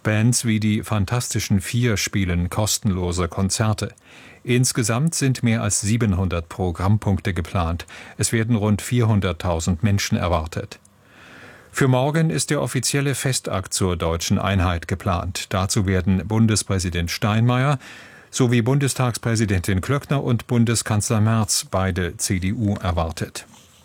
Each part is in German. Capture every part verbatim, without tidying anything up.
Bands wie die Fantastischen Vier spielen kostenlose Konzerte. Insgesamt sind mehr als siebenhundert Programmpunkte geplant. Es werden rund vierhunderttausend Menschen erwartet. Für morgen ist der offizielle Festakt zur Deutschen Einheit geplant. Dazu werden Bundespräsident Steinmeier sowie Bundestagspräsidentin Klöckner und Bundeskanzler Merz, beide C D U, erwartet.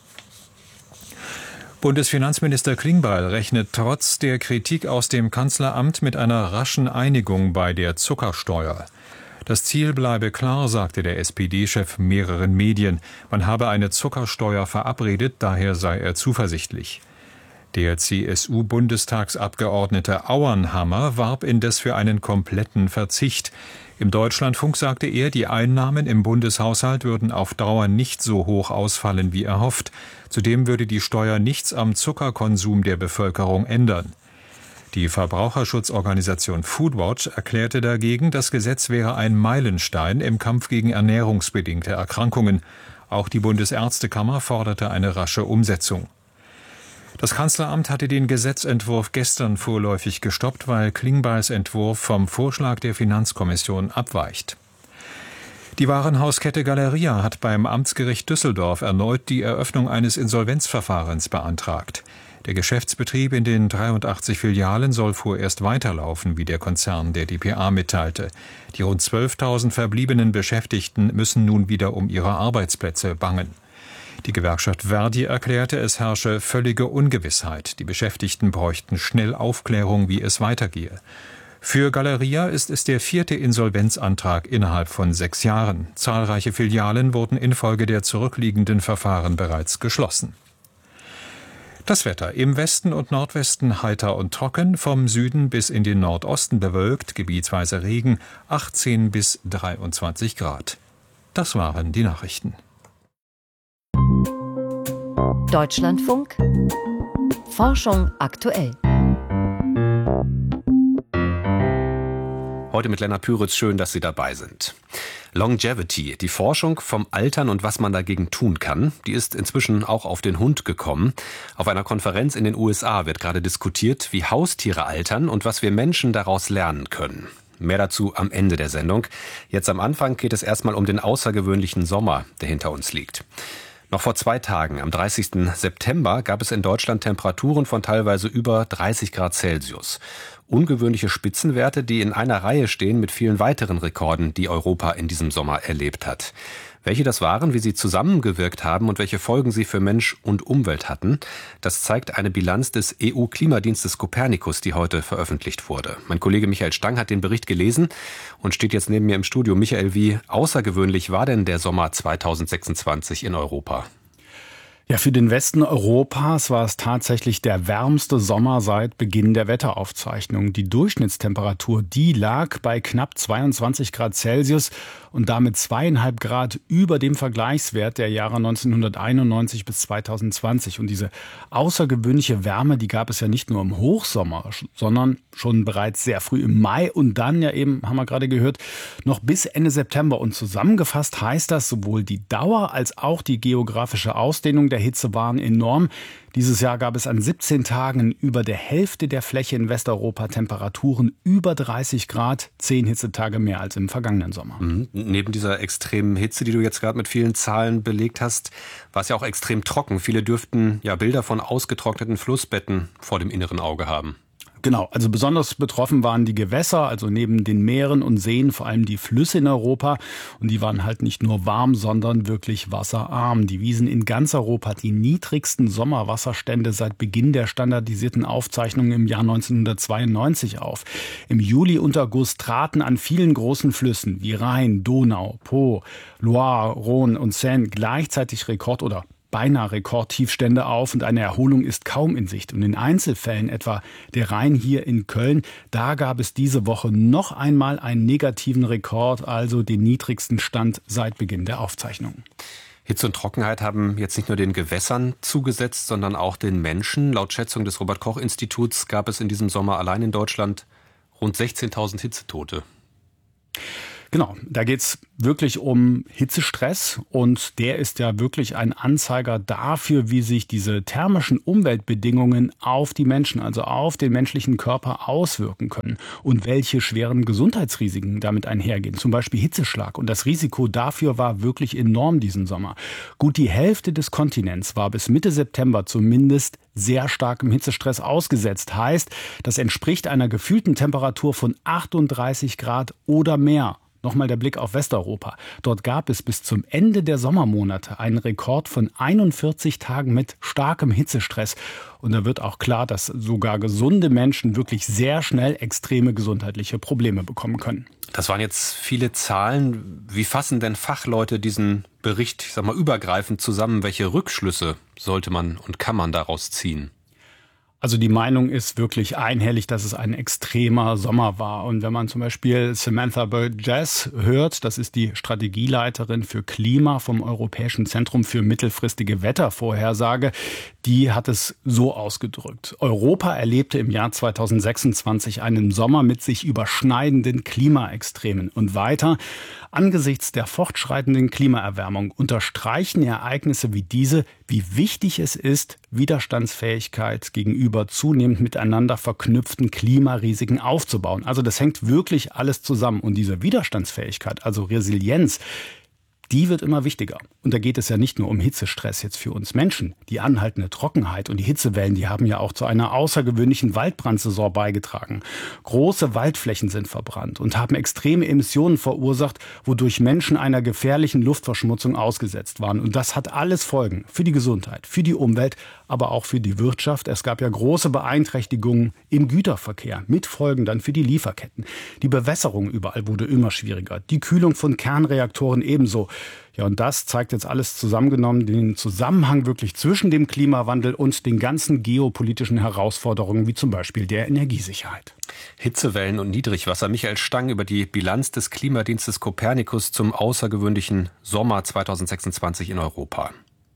Bundesfinanzminister Klingbeil rechnet trotz der Kritik aus dem Kanzleramt mit einer raschen Einigung bei der Zuckersteuer. Das Ziel bleibe klar, sagte der S P D-Chef mehreren Medien. Man habe eine Zuckersteuer verabredet, daher sei er zuversichtlich. Der C S U-Bundestagsabgeordnete Auernhammer warb indes für einen kompletten Verzicht. Im Deutschlandfunk sagte er, die Einnahmen im Bundeshaushalt würden auf Dauer nicht so hoch ausfallen, wie erhofft. Zudem würde die Steuer nichts am Zuckerkonsum der Bevölkerung ändern. Die Verbraucherschutzorganisation Foodwatch erklärte dagegen, das Gesetz wäre ein Meilenstein im Kampf gegen ernährungsbedingte Erkrankungen. Auch die Bundesärztekammer forderte eine rasche Umsetzung. Das Kanzleramt hatte den Gesetzentwurf gestern vorläufig gestoppt, weil Klingbeils Entwurf vom Vorschlag der Finanzkommission abweicht. Die Warenhauskette Galeria hat beim Amtsgericht Düsseldorf erneut die Eröffnung eines Insolvenzverfahrens beantragt. Der Geschäftsbetrieb in den dreiundachtzig Filialen soll vorerst weiterlaufen, wie der Konzern der D P A mitteilte. Die rund zwölftausend verbliebenen Beschäftigten müssen nun wieder um ihre Arbeitsplätze bangen. Die Gewerkschaft Verdi erklärte, es herrsche völlige Ungewissheit. Die Beschäftigten bräuchten schnell Aufklärung, wie es weitergehe. Für Galeria ist es der vierte Insolvenzantrag innerhalb von sechs Jahren. Zahlreiche Filialen wurden infolge der zurückliegenden Verfahren bereits geschlossen. Das Wetter: im Westen und Nordwesten heiter und trocken, vom Süden bis in den Nordosten bewölkt, gebietsweise Regen, achtzehn bis dreiundzwanzig Grad. Das waren die Nachrichten. Deutschlandfunk Forschung aktuell. Heute mit Lennart Püritz, schön, dass Sie dabei sind. Longevity, die Forschung vom Altern und was man dagegen tun kann, die ist inzwischen auch auf den Hund gekommen. Auf einer Konferenz in den U S A wird gerade diskutiert, wie Haustiere altern und was wir Menschen daraus lernen können. Mehr dazu am Ende der Sendung. Jetzt am Anfang geht es erstmal um den außergewöhnlichen Sommer, der hinter uns liegt. Noch vor zwei Tagen, am dreißigsten September, gab es in Deutschland Temperaturen von teilweise über dreißig Grad Celsius. Ungewöhnliche Spitzenwerte, die in einer Reihe stehen mit vielen weiteren Rekorden, die Europa in diesem Sommer erlebt hat. Welche das waren, wie sie zusammengewirkt haben und welche Folgen sie für Mensch und Umwelt hatten, das zeigt eine Bilanz des E U-Klimadienstes Copernicus, die heute veröffentlicht wurde. Mein Kollege Michael Stang hat den Bericht gelesen und steht jetzt neben mir im Studio. Michael, wie außergewöhnlich war denn der Sommer zweitausendsechsundzwanzig in Europa? Ja, für den Westen Europas war es tatsächlich der wärmste Sommer seit Beginn der Wetteraufzeichnung. Die Durchschnittstemperatur, die lag bei knapp zweiundzwanzig Grad Celsius und damit zweieinhalb Grad über dem Vergleichswert der Jahre neunzehnhunderteinundneunzig bis zweitausendzwanzig. Und diese außergewöhnliche Wärme, die gab es ja nicht nur im Hochsommer, sondern schon bereits sehr früh im Mai und dann ja eben, haben wir gerade gehört, noch bis Ende September. Und zusammengefasst heißt das, sowohl die Dauer als auch die geografische Ausdehnung der Hitze waren enorm. Dieses Jahr gab es an siebzehn Tagen in über der Hälfte der Fläche in Westeuropa Temperaturen über dreißig Grad, zehn Hitzetage mehr als im vergangenen Sommer. Mhm. Neben dieser extremen Hitze, die du jetzt gerade mit vielen Zahlen belegt hast, war es ja auch extrem trocken. Viele dürften ja Bilder von ausgetrockneten Flussbetten vor dem inneren Auge haben. Genau, also besonders betroffen waren die Gewässer, also neben den Meeren und Seen vor allem die Flüsse in Europa. Und die waren halt nicht nur warm, sondern wirklich wasserarm. Die wiesen in ganz Europa die niedrigsten Sommerwasserstände seit Beginn der standardisierten Aufzeichnungen im Jahr neunzehnhundertzweiundneunzig auf. Im Juli und August traten an vielen großen Flüssen wie Rhein, Donau, Po, Loire, Rhône und Seine gleichzeitig Rekord- oder beinahe Rekordtiefstände auf und eine Erholung ist kaum in Sicht. Und in Einzelfällen, etwa der Rhein hier in Köln, da gab es diese Woche noch einmal einen negativen Rekord, also den niedrigsten Stand seit Beginn der Aufzeichnungen. Hitze und Trockenheit haben jetzt nicht nur den Gewässern zugesetzt, sondern auch den Menschen. Laut Schätzung des Robert-Koch-Instituts gab es in diesem Sommer allein in Deutschland rund sechzehntausend Hitzetote. Genau, da geht's wirklich um Hitzestress und der ist ja wirklich ein Anzeiger dafür, wie sich diese thermischen Umweltbedingungen auf die Menschen, also auf den menschlichen Körper auswirken können und welche schweren Gesundheitsrisiken damit einhergehen, zum Beispiel Hitzeschlag. Und das Risiko dafür war wirklich enorm diesen Sommer. Gut die Hälfte des Kontinents war bis Mitte September zumindest sehr starkem Hitzestress ausgesetzt. Heißt, das entspricht einer gefühlten Temperatur von achtunddreißig Grad oder mehr. Nochmal der Blick auf Westeuropa. Dort gab es bis zum Ende der Sommermonate einen Rekord von einundvierzig Tagen mit starkem Hitzestress. Und da wird auch klar, dass sogar gesunde Menschen wirklich sehr schnell extreme gesundheitliche Probleme bekommen können. Das waren jetzt viele Zahlen. Wie fassen denn Fachleute diesen Bericht, ich sag mal, übergreifend zusammen? Welche Rückschlüsse sollte man und kann man daraus ziehen? Also die Meinung ist wirklich einhellig, dass es ein extremer Sommer war. Und wenn man zum Beispiel Samantha Burgess hört, das ist die Strategieleiterin für Klima vom Europäischen Zentrum für mittelfristige Wettervorhersage, die hat es so ausgedrückt. Europa erlebte im Jahr zweitausendsechsundzwanzig einen Sommer mit sich überschneidenden Klimaextremen. Und weiter, angesichts der fortschreitenden Klimaerwärmung unterstreichen Ereignisse wie diese, wie wichtig es ist, Widerstandsfähigkeit gegenüber zunehmend miteinander verknüpften Klimarisiken aufzubauen. Also das hängt wirklich alles zusammen. Und diese Widerstandsfähigkeit, also Resilienz, die wird immer wichtiger. Und da geht es ja nicht nur um Hitzestress jetzt für uns Menschen. Die anhaltende Trockenheit und die Hitzewellen, die haben ja auch zu einer außergewöhnlichen Waldbrandsaison beigetragen. Große Waldflächen sind verbrannt und haben extreme Emissionen verursacht, wodurch Menschen einer gefährlichen Luftverschmutzung ausgesetzt waren. Und das hat alles Folgen für die Gesundheit, für die Umwelt, aber auch für die Wirtschaft. Es gab ja große Beeinträchtigungen im Güterverkehr mit Folgen dann für die Lieferketten. Die Bewässerung überall wurde immer schwieriger. Die Kühlung von Kernreaktoren ebenso. Ja, und das zeigt jetzt alles zusammengenommen den Zusammenhang wirklich zwischen dem Klimawandel und den ganzen geopolitischen Herausforderungen, wie zum Beispiel der Energiesicherheit. Hitzewellen und Niedrigwasser. Michael Stang über die Bilanz des Klimadienstes Copernicus zum außergewöhnlichen Sommer zweitausendsechsundzwanzig in Europa.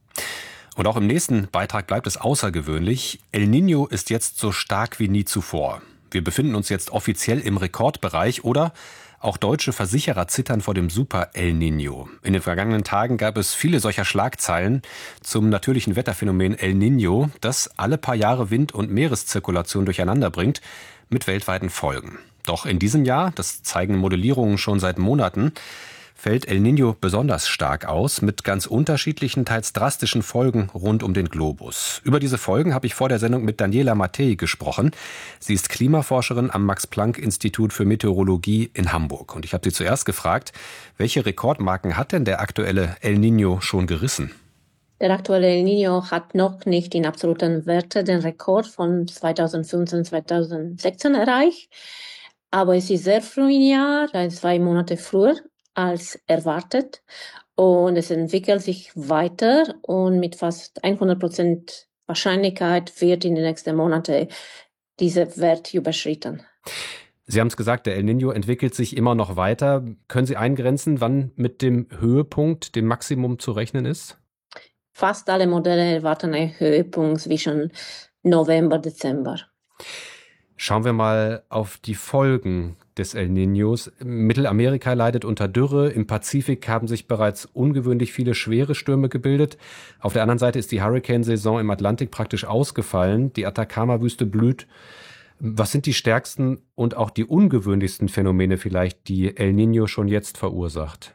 Und auch im nächsten Beitrag bleibt es außergewöhnlich. El Niño ist jetzt so stark wie nie zuvor. Wir befinden uns jetzt offiziell im Rekordbereich oder auch deutsche Versicherer zittern vor dem Super El Niño. In den vergangenen Tagen gab es viele solcher Schlagzeilen zum natürlichen Wetterphänomen El Niño, das alle paar Jahre Wind- und Meereszirkulation durcheinander bringt, mit weltweiten Folgen. Doch in diesem Jahr, das zeigen Modellierungen schon seit Monaten, fällt El Niño besonders stark aus, mit ganz unterschiedlichen, teils drastischen Folgen rund um den Globus. Über diese Folgen habe ich vor der Sendung mit Daniela Mattei gesprochen. Sie ist Klimaforscherin am Max-Planck-Institut für Meteorologie in Hamburg. Und ich habe sie zuerst gefragt, welche Rekordmarken hat denn der aktuelle El Niño schon gerissen? Der aktuelle El Niño hat noch nicht in absoluten Werten den Rekord von zweitausendfünfzehn, zweitausendsechzehn erreicht. Aber es ist sehr früh im Jahr, zwei Monate früher als erwartet, und es entwickelt sich weiter und mit fast hundert Prozent Wahrscheinlichkeit wird in den nächsten Monaten dieser Wert überschritten. Sie haben es gesagt, der El Niño entwickelt sich immer noch weiter. Können Sie eingrenzen, wann mit dem Höhepunkt, dem Maximum zu rechnen ist? Fast alle Modelle erwarten einen Höhepunkt zwischen November und Dezember. Schauen wir mal auf die Folgen des El Niños. Mittelamerika leidet unter Dürre, im Pazifik haben sich bereits ungewöhnlich viele schwere Stürme gebildet. Auf der anderen Seite ist die Hurrikansaison im Atlantik praktisch ausgefallen. Die Atacama-Wüste blüht. Was sind die stärksten und auch die ungewöhnlichsten Phänomene vielleicht, die El Niño schon jetzt verursacht?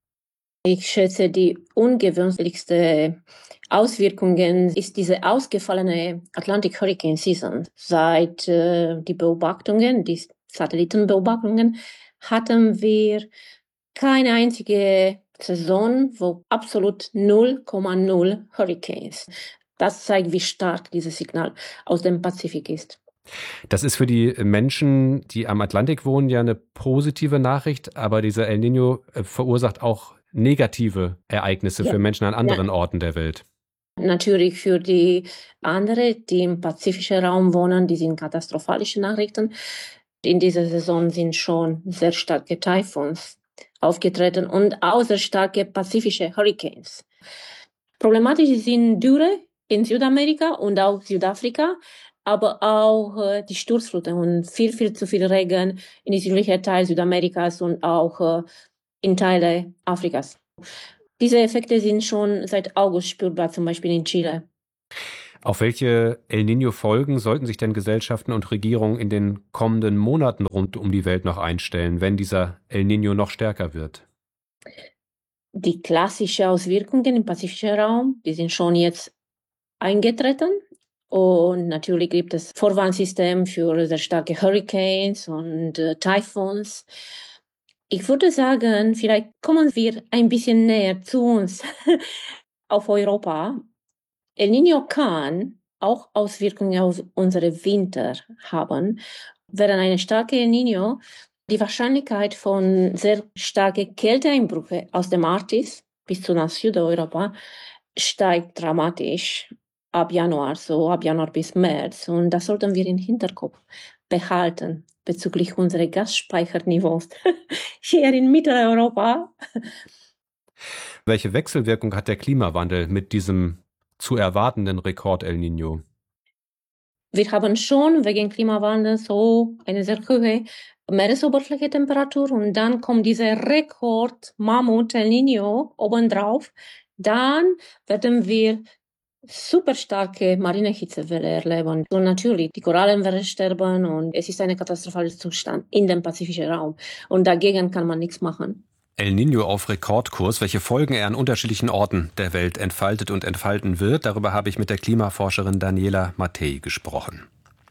Ich schätze, die ungewöhnlichste Auswirkungen ist diese ausgefallene Atlantic Hurricane Season. Seit äh, die Beobachtungen, die Satellitenbeobachtungen, hatten wir keine einzige Saison, wo absolut null Komma null Hurricanes. Das zeigt, wie stark dieses Signal aus dem Pazifik ist. Das ist für die Menschen, die am Atlantik wohnen, ja eine positive Nachricht, aber dieser El Niño verursacht auch negative Ereignisse ja. für Menschen an anderen ja. Orten der Welt. Natürlich für die anderen, die im pazifischen Raum wohnen, die sind katastrophalische Nachrichten. In dieser Saison sind schon sehr starke Taifons aufgetreten und auch sehr starke pazifische Hurricanes. Problematisch sind Dürre in Südamerika und auch Südafrika, aber auch äh, die Sturzfluten und viel, viel zu viel Regen in den südlichen Teil Südamerikas und auch äh, in Teilen Afrikas. Diese Effekte sind schon seit August spürbar, zum Beispiel in Chile. Auf welche El Niño-Folgen sollten sich denn Gesellschaften und Regierungen in den kommenden Monaten rund um die Welt noch einstellen, wenn dieser El Niño noch stärker wird? Die klassischen Auswirkungen im pazifischen Raum, die sind schon jetzt eingetreten. Und natürlich gibt es Vorwarnsystem für sehr starke Hurricanes und äh, Typhoons. Ich würde sagen, vielleicht kommen wir ein bisschen näher zu uns auf Europa. El Niño kann auch Auswirkungen auf unsere Winter haben. Während eine starke El Niño die Wahrscheinlichkeit von sehr starken Kälteeinbrüchen aus dem Arktis bis zu nach Südeuropa steigt dramatisch ab Januar, so ab Januar bis März. Und das sollten wir im Hinterkopf behalten bezüglich unserer Gasspeicherniveaus hier in Mitteleuropa. Welche Wechselwirkung hat der Klimawandel mit diesem zu erwartenden Rekord El Niño? Wir haben schon wegen Klimawandel so eine sehr hohe Meeresoberflächentemperatur und dann kommt dieser Rekord Mammut El Niño obendrauf. Dann werden wir super starke marine Hitzewelle erleben. Und natürlich, die Korallen werden sterben und es ist ein katastrophaler Zustand in dem pazifischen Raum. Und dagegen kann man nichts machen. El Niño auf Rekordkurs, welche Folgen er an unterschiedlichen Orten der Welt entfaltet und entfalten wird, darüber habe ich mit der Klimaforscherin Daniela Mattei gesprochen.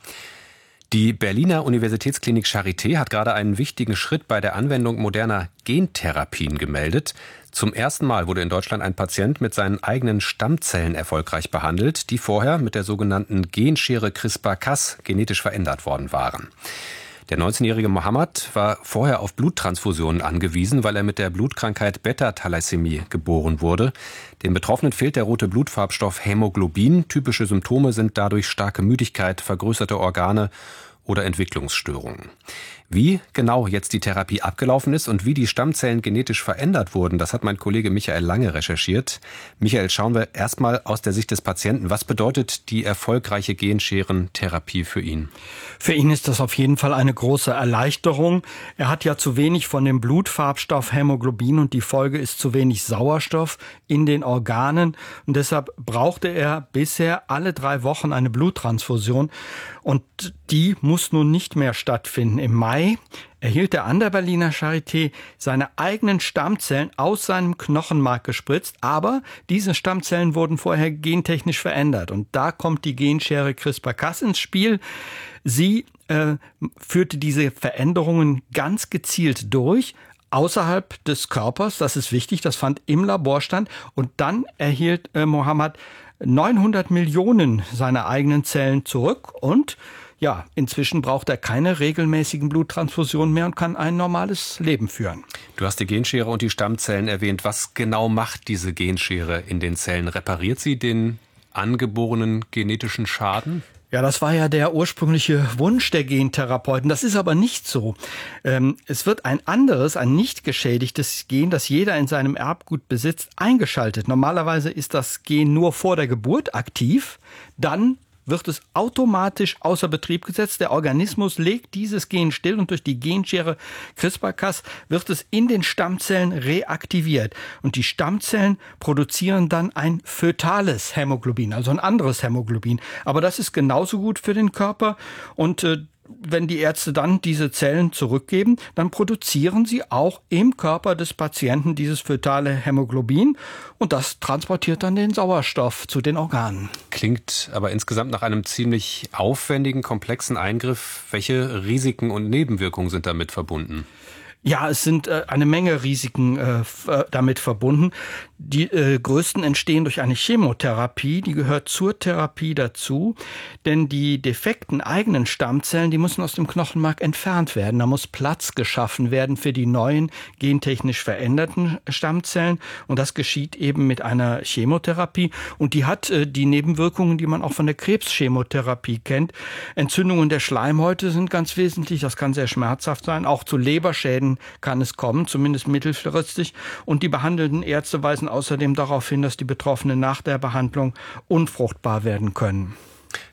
Die Berliner Universitätsklinik Charité hat gerade einen wichtigen Schritt bei der Anwendung moderner Gentherapien gemeldet. Zum ersten Mal wurde in Deutschland ein Patient mit seinen eigenen Stammzellen erfolgreich behandelt, die vorher mit der sogenannten Genschere CRISPR-Cas genetisch verändert worden waren. Der neunzehnjährige Mohammed war vorher auf Bluttransfusionen angewiesen, weil er mit der Blutkrankheit Beta-Thalassämie geboren wurde. Den Betroffenen fehlt der rote Blutfarbstoff Hämoglobin. Typische Symptome sind dadurch starke Müdigkeit, vergrößerte Organe oder Entwicklungsstörungen. Wie genau jetzt die Therapie abgelaufen ist und wie die Stammzellen genetisch verändert wurden, das hat mein Kollege Michael Lange recherchiert. Michael, schauen wir erstmal aus der Sicht des Patienten. Was bedeutet die erfolgreiche Genscheren-Therapie für ihn? Für ihn ist das auf jeden Fall eine große Erleichterung. Er hat ja zu wenig von dem Blutfarbstoff Hämoglobin und die Folge ist zu wenig Sauerstoff in den Organen. Und deshalb brauchte er bisher alle drei Wochen eine Bluttransfusion. Und die muss nun nicht mehr stattfinden. Im Mai erhielt er an der Berliner Charité seine eigenen Stammzellen aus seinem Knochenmark gespritzt, aber diese Stammzellen wurden vorher gentechnisch verändert. Und da kommt die Genschere CRISPR-Cas ins Spiel. Sie äh, führte diese Veränderungen ganz gezielt durch, außerhalb des Körpers. Das ist wichtig, das fand im Labor statt. Und dann erhielt äh, Mohammed neunhundert Millionen seiner eigenen Zellen zurück und ja, inzwischen braucht er keine regelmäßigen Bluttransfusionen mehr und kann ein normales Leben führen. Du hast die Genschere und die Stammzellen erwähnt. Was genau macht diese Genschere in den Zellen? Repariert sie den angeborenen genetischen Schaden? Ja, das war ja der ursprüngliche Wunsch der Gentherapeuten. Das ist aber nicht so. Ähm, es wird ein anderes, ein nicht geschädigtes Gen, das jeder in seinem Erbgut besitzt, eingeschaltet. Normalerweise ist das Gen nur vor der Geburt aktiv, dann wird es automatisch außer Betrieb gesetzt. Der Organismus legt dieses Gen still und durch die Genschere CRISPR-Cas wird es in den Stammzellen reaktiviert. Und die Stammzellen produzieren dann ein fötales Hämoglobin, also ein anderes Hämoglobin. Aber das ist genauso gut für den Körper und äh, wenn die Ärzte dann diese Zellen zurückgeben, dann produzieren sie auch im Körper des Patienten dieses fötale Hämoglobin und das transportiert dann den Sauerstoff zu den Organen. Klingt aber insgesamt nach einem ziemlich aufwendigen, komplexen Eingriff. Welche Risiken und Nebenwirkungen sind damit verbunden? Ja, es sind äh, eine Menge Risiken äh, f- damit verbunden. Die äh, größten entstehen durch eine Chemotherapie, die gehört zur Therapie dazu, denn die defekten eigenen Stammzellen, die müssen aus dem Knochenmark entfernt werden. Da muss Platz geschaffen werden für die neuen gentechnisch veränderten Stammzellen und das geschieht eben mit einer Chemotherapie und die hat äh, die Nebenwirkungen, die man auch von der Krebschemotherapie kennt. Entzündungen der Schleimhäute sind ganz wesentlich, das kann sehr schmerzhaft sein, auch zu Leberschäden kann es kommen, zumindest mittelfristig. Und die behandelnden Ärzte weisen außerdem darauf hin, dass die Betroffenen nach der Behandlung unfruchtbar werden können.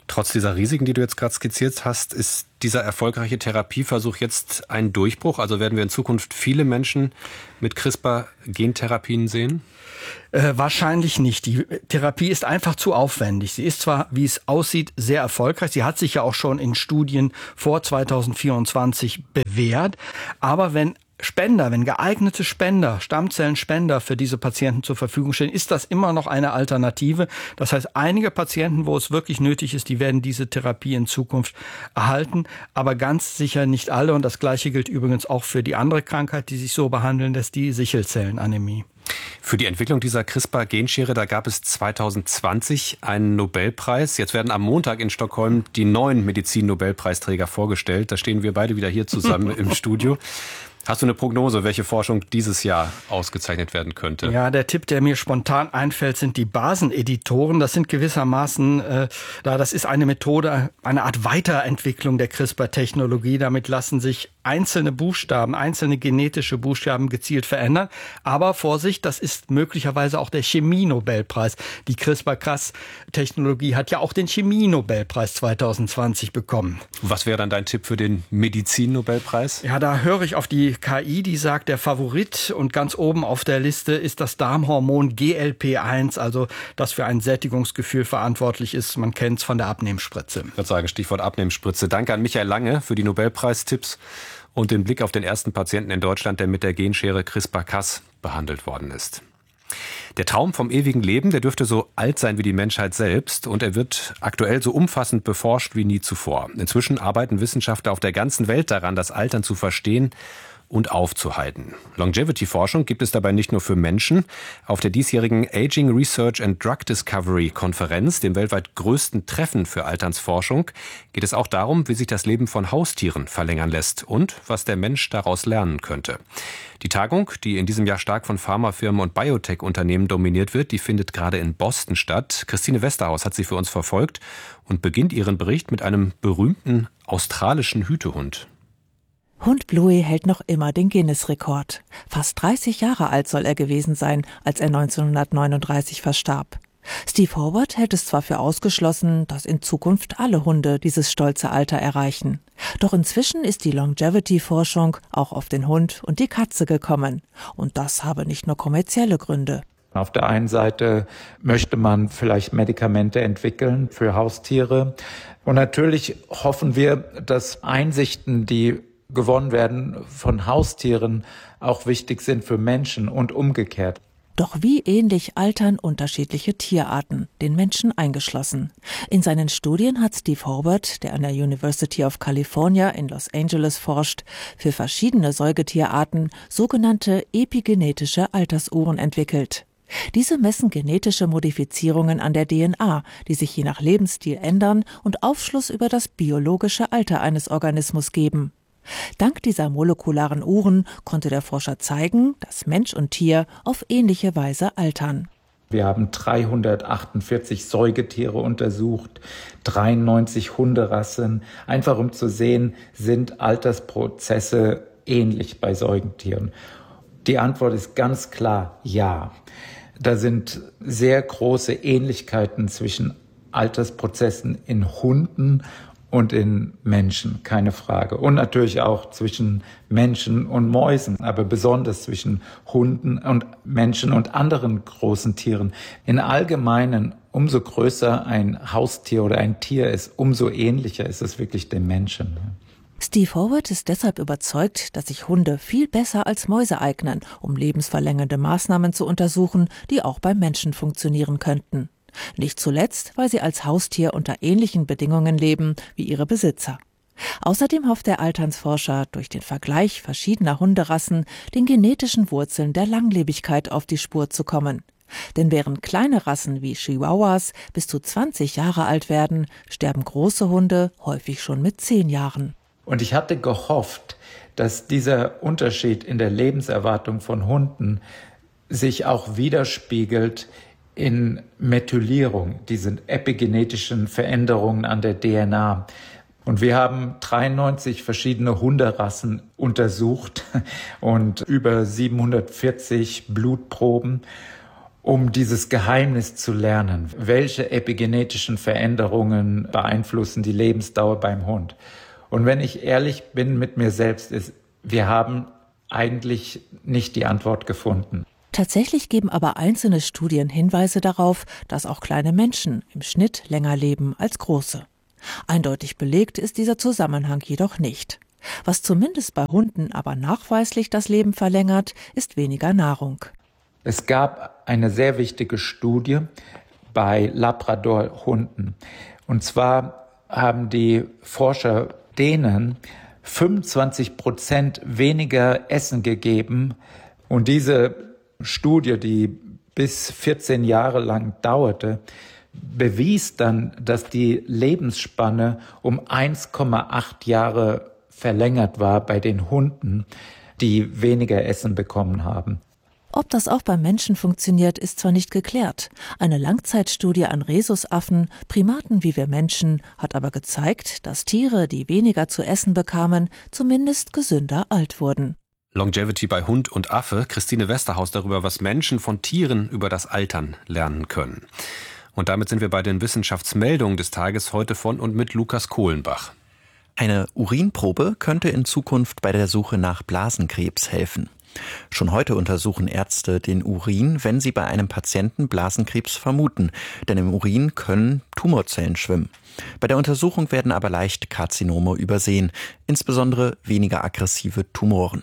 Trotz dieser Risiken, die du jetzt gerade skizziert hast, ist dieser erfolgreiche Therapieversuch jetzt ein Durchbruch? Also werden wir in Zukunft viele Menschen mit CRISPR-Gentherapien sehen? Äh, wahrscheinlich nicht. Die Therapie ist einfach zu aufwendig. Sie ist zwar, wie es aussieht, sehr erfolgreich. Sie hat sich ja auch schon in Studien vor zweitausendvierundzwanzig bewährt. Aber wenn Spender, wenn geeignete Spender, Stammzellenspender für diese Patienten zur Verfügung stehen, ist das immer noch eine Alternative. Das heißt, einige Patienten, wo es wirklich nötig ist, die werden diese Therapie in Zukunft erhalten, aber ganz sicher nicht alle. Und das Gleiche gilt übrigens auch für die andere Krankheit, die sich so behandeln lässt, die Sichelzellenanämie. Für die Entwicklung dieser CRISPR-Genschere, da gab es zweitausendzwanzig einen Nobelpreis. Jetzt werden am Montag in Stockholm die neuen Medizin-Nobelpreisträger vorgestellt. Da stehen wir beide wieder hier zusammen im Studio. Hast du eine Prognose, welche Forschung dieses Jahr ausgezeichnet werden könnte? Ja, der Tipp, der mir spontan einfällt, sind die Baseneditoren. Das sind gewissermaßen, äh, da das ist eine Methode, eine Art Weiterentwicklung der CRISPR-Technologie. Damit lassen sich einzelne Buchstaben, einzelne genetische Buchstaben gezielt verändern. Aber Vorsicht, das ist möglicherweise auch der Chemie-Nobelpreis. Die CRISPR-Cas-Technologie hat ja auch den Chemie-Nobelpreis zweitausendzwanzig bekommen. Was wäre dann dein Tipp für den Medizin-Nobelpreis? Ja, da höre ich auf die K I, die sagt, der Favorit und ganz oben auf der Liste ist das Darmhormon G L P eins, also das für ein Sättigungsgefühl verantwortlich ist. Man kennt es von der Abnehmspritze. Ich würde sagen, Stichwort Abnehmspritze. Danke an Michael Lange für die Nobelpreistipps und den Blick auf den ersten Patienten in Deutschland, der mit der Genschere CRISPR-Cas behandelt worden ist. Der Traum vom ewigen Leben, der dürfte so alt sein wie die Menschheit selbst und er wird aktuell so umfassend beforscht wie nie zuvor. Inzwischen arbeiten Wissenschaftler auf der ganzen Welt daran, das Altern zu verstehen und aufzuhalten. Longevity-Forschung gibt es dabei nicht nur für Menschen. Auf der diesjährigen Aging Research and Drug Discovery Konferenz, dem weltweit größten Treffen für Alternsforschung, geht es auch darum, wie sich das Leben von Haustieren verlängern lässt und was der Mensch daraus lernen könnte. Die Tagung, die in diesem Jahr stark von Pharmafirmen und Biotech-Unternehmen dominiert wird, die findet gerade in Boston statt. Christine Westerhaus hat sie für uns verfolgt und beginnt ihren Bericht mit einem berühmten australischen Hütehund. Hund Bluey hält noch immer den Guinness-Rekord. Fast dreißig Jahre alt soll er gewesen sein, als er neunzehnhundertneununddreißig verstarb. Steve Howard hält es zwar für ausgeschlossen, dass in Zukunft alle Hunde dieses stolze Alter erreichen. Doch inzwischen ist die Longevity-Forschung auch auf den Hund und die Katze gekommen. Und das habe nicht nur kommerzielle Gründe. Auf der einen Seite möchte man vielleicht Medikamente entwickeln für Haustiere. Und natürlich hoffen wir, dass Einsichten, die gewonnen werden von Haustieren, auch wichtig sind für Menschen und umgekehrt. Doch wie ähnlich altern unterschiedliche Tierarten, den Menschen eingeschlossen. In seinen Studien hat Steve Howard, der an der University of California in Los Angeles forscht, für verschiedene Säugetierarten sogenannte epigenetische Altersuhren entwickelt. Diese messen genetische Modifizierungen an der D N A, die sich je nach Lebensstil ändern und Aufschluss über das biologische Alter eines Organismus geben. Dank dieser molekularen Uhren konnte der Forscher zeigen, dass Mensch und Tier auf ähnliche Weise altern. Wir haben dreihundertachtundvierzig Säugetiere untersucht, dreiundneunzig Hunderassen, einfach um zu sehen, sind Altersprozesse ähnlich bei Säugetieren. Die Antwort ist ganz klar ja. Da sind sehr große Ähnlichkeiten zwischen Altersprozessen in Hunden und in Menschen, keine Frage. Und natürlich auch zwischen Menschen und Mäusen, aber besonders zwischen Hunden und Menschen und anderen großen Tieren. Im Allgemeinen, umso größer ein Haustier oder ein Tier ist, umso ähnlicher ist es wirklich dem Menschen. Steve Howard ist deshalb überzeugt, dass sich Hunde viel besser als Mäuse eignen, um lebensverlängernde Maßnahmen zu untersuchen, die auch beim Menschen funktionieren könnten. Nicht zuletzt, weil sie als Haustier unter ähnlichen Bedingungen leben wie ihre Besitzer. Außerdem hofft der Alternsforscher, durch den Vergleich verschiedener Hunderassen den genetischen Wurzeln der Langlebigkeit auf die Spur zu kommen. Denn während kleine Rassen wie Chihuahuas bis zu zwanzig Jahre alt werden, sterben große Hunde häufig schon mit zehn Jahren. Und ich hatte gehofft, dass dieser Unterschied in der Lebenserwartung von Hunden sich auch widerspiegelt in Methylierung, diesen epigenetischen Veränderungen an der D N A. Und wir haben dreiundneunzig verschiedene Hunderassen untersucht und über siebenhundertvierzig Blutproben. um dieses Geheimnis zu lernen. Welche epigenetischen Veränderungen beeinflussen die Lebensdauer beim Hund? Und wenn ich ehrlich bin mit mir selbst, ist, wir haben eigentlich nicht die Antwort gefunden. Tatsächlich geben aber einzelne Studien Hinweise darauf, dass auch kleine Menschen im Schnitt länger leben als große. Eindeutig belegt ist dieser Zusammenhang jedoch nicht. Was zumindest bei Hunden aber nachweislich das Leben verlängert, ist weniger Nahrung. Es gab eine sehr wichtige Studie bei Labrador-Hunden. Und zwar haben die Forscher denen fünfundzwanzig Prozent weniger Essen gegeben. Und diese Studie, die bis vierzehn Jahre lang dauerte, bewies dann, dass die Lebensspanne um eins Komma acht Jahre verlängert war bei den Hunden, die weniger Essen bekommen haben. Ob das auch beim Menschen funktioniert, ist zwar nicht geklärt. Eine Langzeitstudie an Rhesusaffen, Primaten wie wir Menschen, hat aber gezeigt, dass Tiere, die weniger zu essen bekamen, zumindest gesünder alt wurden. Longevity bei Hund und Affe. Christine Westerhaus darüber, was Menschen von Tieren über das Altern lernen können. Und damit sind wir bei den Wissenschaftsmeldungen des Tages heute von und mit Lukas Kohlenbach. Eine Urinprobe könnte in Zukunft bei der Suche nach Blasenkrebs helfen. Schon heute untersuchen Ärzte den Urin, wenn sie bei einem Patienten Blasenkrebs vermuten, denn im Urin können Tumorzellen schwimmen. Bei der Untersuchung werden aber leicht Karzinome übersehen, insbesondere weniger aggressive Tumoren.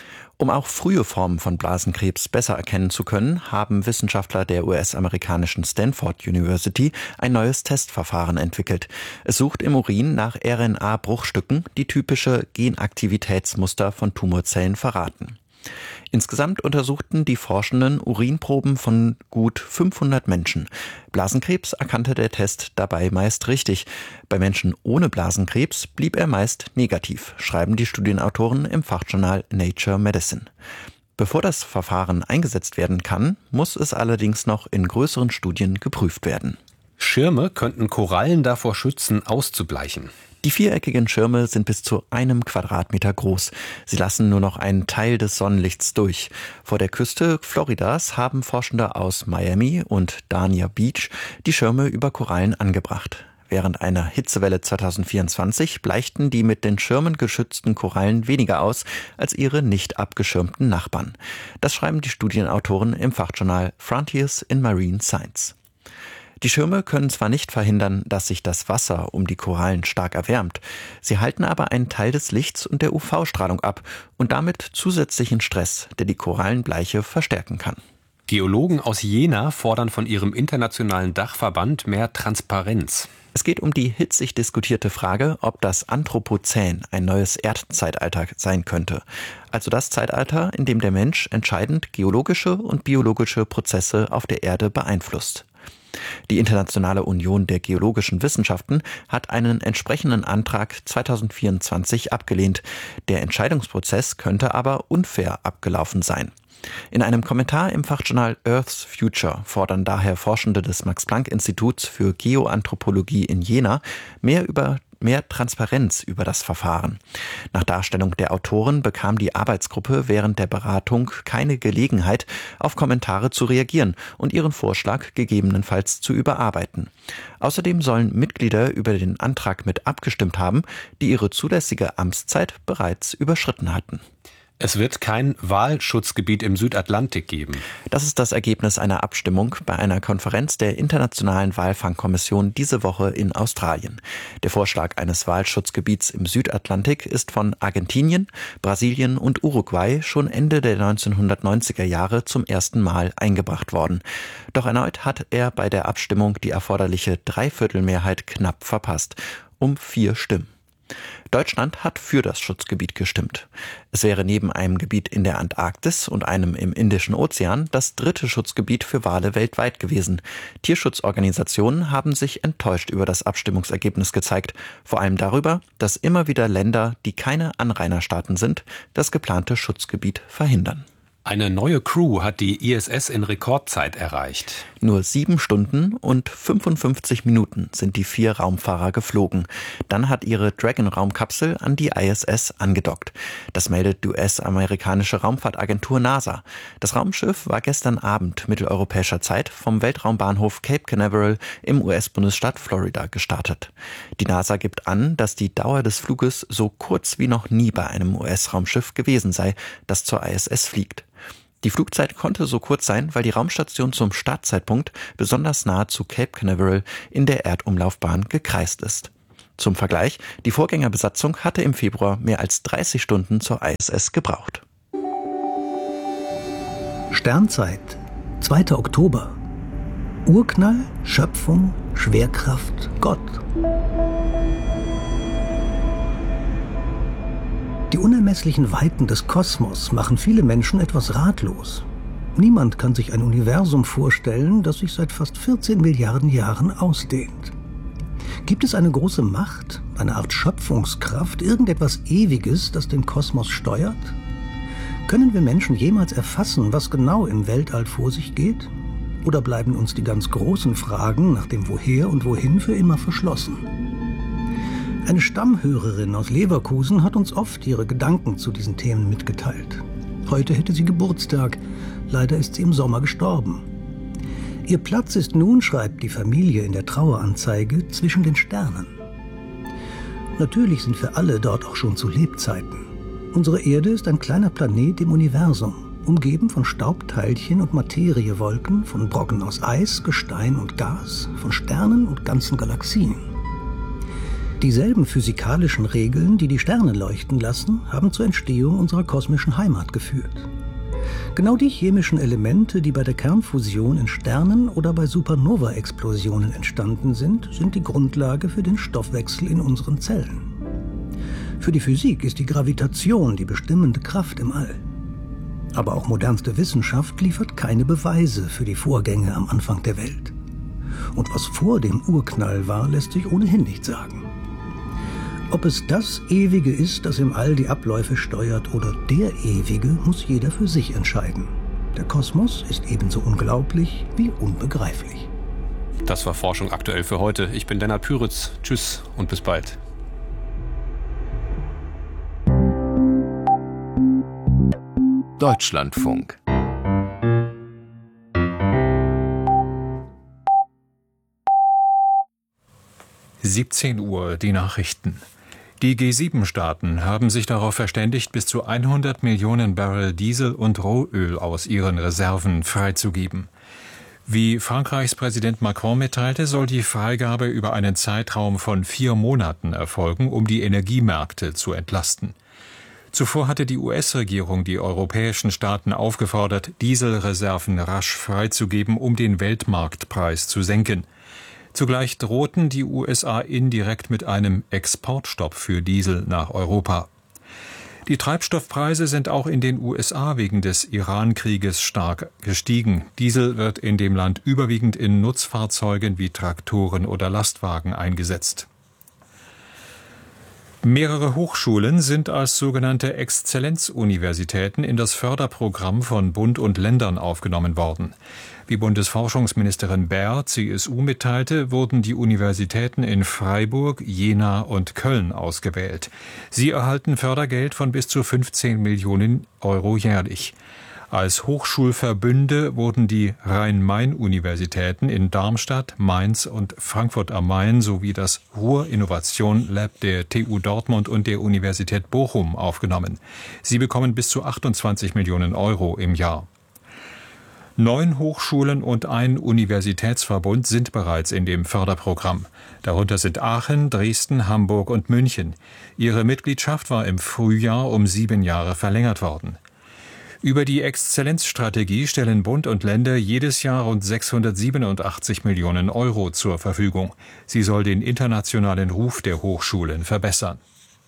Um auch frühe Formen von Blasenkrebs besser erkennen zu können, haben Wissenschaftler der U S-amerikanischen Stanford University ein neues Testverfahren entwickelt. Es sucht im Urin nach R N A-Bruchstücken, die typische Genaktivitätsmuster von Tumorzellen verraten. Insgesamt untersuchten die Forschenden Urinproben von gut fünfhundert Menschen. Blasenkrebs erkannte der Test dabei meist richtig. Bei Menschen ohne Blasenkrebs blieb er meist negativ, schreiben die Studienautoren im Fachjournal Nature Medicine. Bevor das Verfahren eingesetzt werden kann, muss es allerdings noch in größeren Studien geprüft werden. Schirme könnten Korallen davor schützen, auszubleichen. Die viereckigen Schirme sind bis zu einem Quadratmeter groß. Sie lassen nur noch einen Teil des Sonnenlichts durch. Vor der Küste Floridas haben Forschende aus Miami und Dania Beach die Schirme über Korallen angebracht. Während einer Hitzewelle zweitausendvierundzwanzig bleichten die mit den Schirmen geschützten Korallen weniger aus als ihre nicht abgeschirmten Nachbarn. Das schreiben die Studienautoren im Fachjournal Frontiers in Marine Science. Die Schirme können zwar nicht verhindern, dass sich das Wasser um die Korallen stark erwärmt, sie halten aber einen Teil des Lichts und der U V-Strahlung ab und damit zusätzlichen Stress, der die Korallenbleiche verstärken kann. Geologen aus Jena fordern von ihrem internationalen Dachverband mehr Transparenz. Es geht um die hitzig diskutierte Frage, ob das Anthropozän ein neues Erdzeitalter sein könnte. Also das Zeitalter, in dem der Mensch entscheidend geologische und biologische Prozesse auf der Erde beeinflusst. Die Internationale Union der Geologischen Wissenschaften hat einen entsprechenden Antrag zweitausendvierundzwanzig abgelehnt. Der Entscheidungsprozess könnte aber unfair abgelaufen sein. In einem Kommentar im Fachjournal Earth's Future fordern daher Forschende des Max-Planck-Instituts für Geoanthropologie in Jena mehr über mehr Transparenz über das Verfahren. Nach Darstellung der Autoren bekam die Arbeitsgruppe während der Beratung keine Gelegenheit, auf Kommentare zu reagieren und ihren Vorschlag gegebenenfalls zu überarbeiten. Außerdem sollen Mitglieder über den Antrag mit abgestimmt haben, die ihre zulässige Amtszeit bereits überschritten hatten. Es wird kein Walschutzgebiet im Südatlantik geben. Das ist das Ergebnis einer Abstimmung bei einer Konferenz der Internationalen Walfangkommission diese Woche in Australien. Der Vorschlag eines Walschutzgebiets im Südatlantik ist von Argentinien, Brasilien und Uruguay schon Ende der neunzehnhundertneunziger Jahre zum ersten Mal eingebracht worden. Doch erneut hat er bei der Abstimmung die erforderliche Dreiviertelmehrheit knapp verpasst, um vier Stimmen. Deutschland hat für das Schutzgebiet gestimmt. Es wäre neben einem Gebiet in der Antarktis und einem im Indischen Ozean das dritte Schutzgebiet für Wale weltweit gewesen. Tierschutzorganisationen haben sich enttäuscht über das Abstimmungsergebnis gezeigt, vor allem darüber, dass immer wieder Länder, die keine Anrainerstaaten sind, das geplante Schutzgebiet verhindern. Eine neue Crew hat die I S S in Rekordzeit erreicht. Nur sieben Stunden und fünfundfünfzig Minuten sind die vier Raumfahrer geflogen. Dann hat ihre Dragon-Raumkapsel an die I S S angedockt. Das meldet die U S-amerikanische Raumfahrtagentur NASA. Das Raumschiff war gestern Abend mitteleuropäischer Zeit vom Weltraumbahnhof Cape Canaveral im U S-Bundesstaat Florida gestartet. Die NASA gibt an, dass die Dauer des Fluges so kurz wie noch nie bei einem U S-Raumschiff gewesen sei, das zur I S S fliegt. Die Flugzeit konnte so kurz sein, weil die Raumstation zum Startzeitpunkt besonders nahe zu Cape Canaveral in der Erdumlaufbahn gekreist ist. Zum Vergleich, die Vorgängerbesatzung hatte im Februar mehr als dreißig Stunden zur I S S gebraucht. Sternzeit, zweiter Oktober. Urknall, Schöpfung, Schwerkraft, Gott. Die unermesslichen Weiten des Kosmos machen viele Menschen etwas ratlos. Niemand kann sich ein Universum vorstellen, das sich seit fast vierzehn Milliarden Jahren ausdehnt. Gibt es eine große Macht, eine Art Schöpfungskraft, irgendetwas Ewiges, das den Kosmos steuert? Können wir Menschen jemals erfassen, was genau im Weltall vor sich geht? Oder bleiben uns die ganz großen Fragen nach dem Woher und Wohin für immer verschlossen? Eine Stammhörerin aus Leverkusen hat uns oft ihre Gedanken zu diesen Themen mitgeteilt. Heute hätte sie Geburtstag. Leider ist sie im Sommer gestorben. Ihr Platz ist nun, schreibt die Familie in der Traueranzeige, zwischen den Sternen. Natürlich sind wir alle dort auch schon zu Lebzeiten. Unsere Erde ist ein kleiner Planet im Universum, umgeben von Staubteilchen und Materiewolken, von Brocken aus Eis, Gestein und Gas, von Sternen und ganzen Galaxien. Dieselben physikalischen Regeln, die die Sterne leuchten lassen, haben zur Entstehung unserer kosmischen Heimat geführt. Genau die chemischen Elemente, die bei der Kernfusion in Sternen oder bei Supernova-Explosionen entstanden sind, sind die Grundlage für den Stoffwechsel in unseren Zellen. Für die Physik ist die Gravitation die bestimmende Kraft im All. Aber auch modernste Wissenschaft liefert keine Beweise für die Vorgänge am Anfang der Welt. Und was vor dem Urknall war, lässt sich ohnehin nicht sagen. Ob es das Ewige ist, das im All die Abläufe steuert, oder der Ewige, muss jeder für sich entscheiden. Der Kosmos ist ebenso unglaublich wie unbegreiflich. Das war Forschung aktuell für heute. Ich bin Lennart Püritz. Tschüss und bis bald. Deutschlandfunk. siebzehn Uhr, die Nachrichten. Die G sieben Staaten haben sich darauf verständigt, bis zu hundert Millionen Barrel Diesel und Rohöl aus ihren Reserven freizugeben. Wie Frankreichs Präsident Macron mitteilte, soll die Freigabe über einen Zeitraum von vier Monaten erfolgen, um die Energiemärkte zu entlasten. Zuvor hatte die U S-Regierung die europäischen Staaten aufgefordert, Dieselreserven rasch freizugeben, um den Weltmarktpreis zu senken. Zugleich drohten die U S A indirekt mit einem Exportstopp für Diesel nach Europa. Die Treibstoffpreise sind auch in den U S A wegen des Iran-Krieges stark gestiegen. Diesel wird in dem Land überwiegend in Nutzfahrzeugen wie Traktoren oder Lastwagen eingesetzt. Mehrere Hochschulen sind als sogenannte Exzellenzuniversitäten in das Förderprogramm von Bund und Ländern aufgenommen worden. Wie Bundesforschungsministerin Baer, C S U, mitteilte, wurden die Universitäten in Freiburg, Jena und Köln ausgewählt. Sie erhalten Fördergeld von bis zu fünfzehn Millionen Euro jährlich. Als Hochschulverbünde wurden die Rhein-Main-Universitäten in Darmstadt, Mainz und Frankfurt am Main sowie das Ruhr-Innovation Lab der T U Dortmund und der Universität Bochum aufgenommen. Sie bekommen bis zu achtundzwanzig Millionen Euro im Jahr. Neun Hochschulen und ein Universitätsverbund sind bereits in dem Förderprogramm. Darunter sind Aachen, Dresden, Hamburg und München. Ihre Mitgliedschaft war im Frühjahr um sieben Jahre verlängert worden. Über die Exzellenzstrategie stellen Bund und Länder jedes Jahr rund sechshundertsiebenundachtzig Millionen Euro zur Verfügung. Sie soll den internationalen Ruf der Hochschulen verbessern.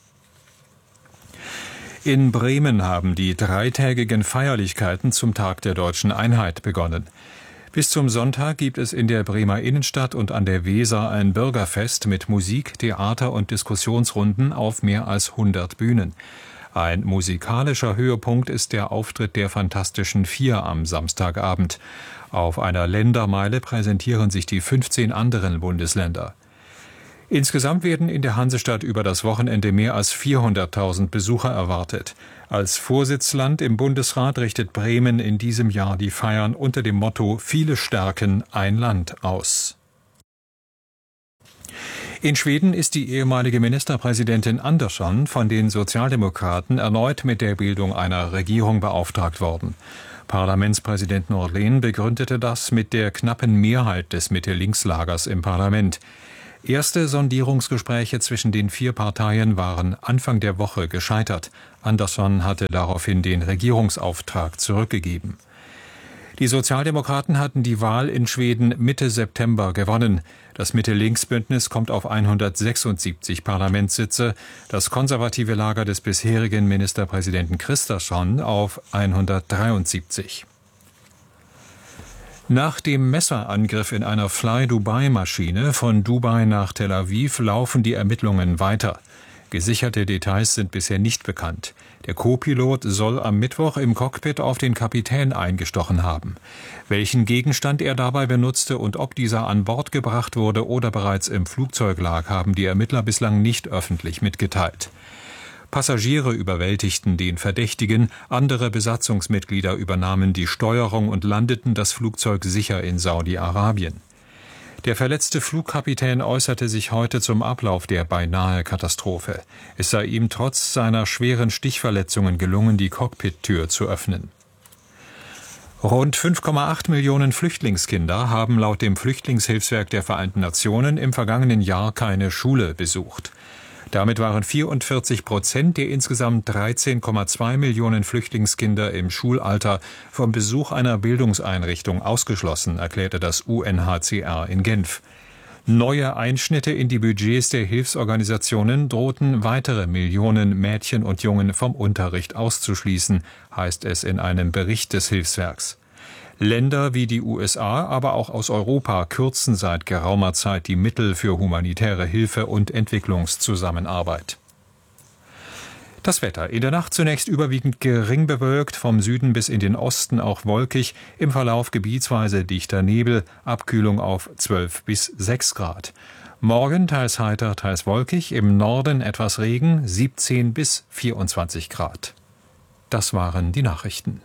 In Bremen haben die dreitägigen Feierlichkeiten zum Tag der Deutschen Einheit begonnen. Bis zum Sonntag gibt es in der Bremer Innenstadt und an der Weser ein Bürgerfest mit Musik, Theater und Diskussionsrunden auf mehr als hundert Bühnen. Ein musikalischer Höhepunkt ist der Auftritt der Fantastischen Vier am Samstagabend. Auf einer Ländermeile präsentieren sich die fünfzehn anderen Bundesländer. Insgesamt werden in der Hansestadt über das Wochenende mehr als vierhunderttausend Besucher erwartet. Als Vorsitzland im Bundesrat richtet Bremen in diesem Jahr die Feiern unter dem Motto Viele stärken ein Land aus. In Schweden ist die ehemalige Ministerpräsidentin Andersson von den Sozialdemokraten erneut mit der Bildung einer Regierung beauftragt worden. Parlamentspräsident Norlén begründete das mit der knappen Mehrheit des Mitte-Links-Lagers im Parlament. Erste Sondierungsgespräche zwischen den vier Parteien waren Anfang der Woche gescheitert. Andersson hatte daraufhin den Regierungsauftrag zurückgegeben. Die Sozialdemokraten hatten die Wahl in Schweden Mitte September gewonnen. Das Mitte-Links-Bündnis kommt auf hundertsechsundsiebzig Parlamentssitze, das konservative Lager des bisherigen Ministerpräsidenten Kristersson auf hundertdreiundsiebzig. Nach dem Messerangriff in einer Fly-Dubai-Maschine von Dubai nach Tel Aviv laufen die Ermittlungen weiter. Gesicherte Details sind bisher nicht bekannt. Der Co-Pilot soll am Mittwoch im Cockpit auf den Kapitän eingestochen haben. Welchen Gegenstand er dabei benutzte und ob dieser an Bord gebracht wurde oder bereits im Flugzeug lag, haben die Ermittler bislang nicht öffentlich mitgeteilt. Passagiere überwältigten den Verdächtigen, andere Besatzungsmitglieder übernahmen die Steuerung und landeten das Flugzeug sicher in Saudi-Arabien. Der verletzte Flugkapitän äußerte sich heute zum Ablauf der beinahe Katastrophe. Es sei ihm trotz seiner schweren Stichverletzungen gelungen, die Cockpittür zu öffnen. Rund fünf Komma acht Millionen Flüchtlingskinder haben laut dem Flüchtlingshilfswerk der Vereinten Nationen im vergangenen Jahr keine Schule besucht. Damit waren vierundvierzig Prozent der insgesamt dreizehn Komma zwei Millionen Flüchtlingskinder im Schulalter vom Besuch einer Bildungseinrichtung ausgeschlossen, erklärte das U N H C R in Genf. Neue Einschnitte in die Budgets der Hilfsorganisationen drohten weitere Millionen Mädchen und Jungen vom Unterricht auszuschließen, heißt es in einem Bericht des Hilfswerks. Länder wie die U S A, aber auch aus Europa kürzen seit geraumer Zeit die Mittel für humanitäre Hilfe und Entwicklungszusammenarbeit. Das Wetter. In der Nacht zunächst überwiegend gering bewölkt, vom Süden bis in den Osten auch wolkig, im Verlauf gebietsweise dichter Nebel, Abkühlung auf zwölf bis sechs Grad. Morgen teils heiter, teils wolkig, im Norden etwas Regen, siebzehn bis vierundzwanzig Grad. Das waren die Nachrichten.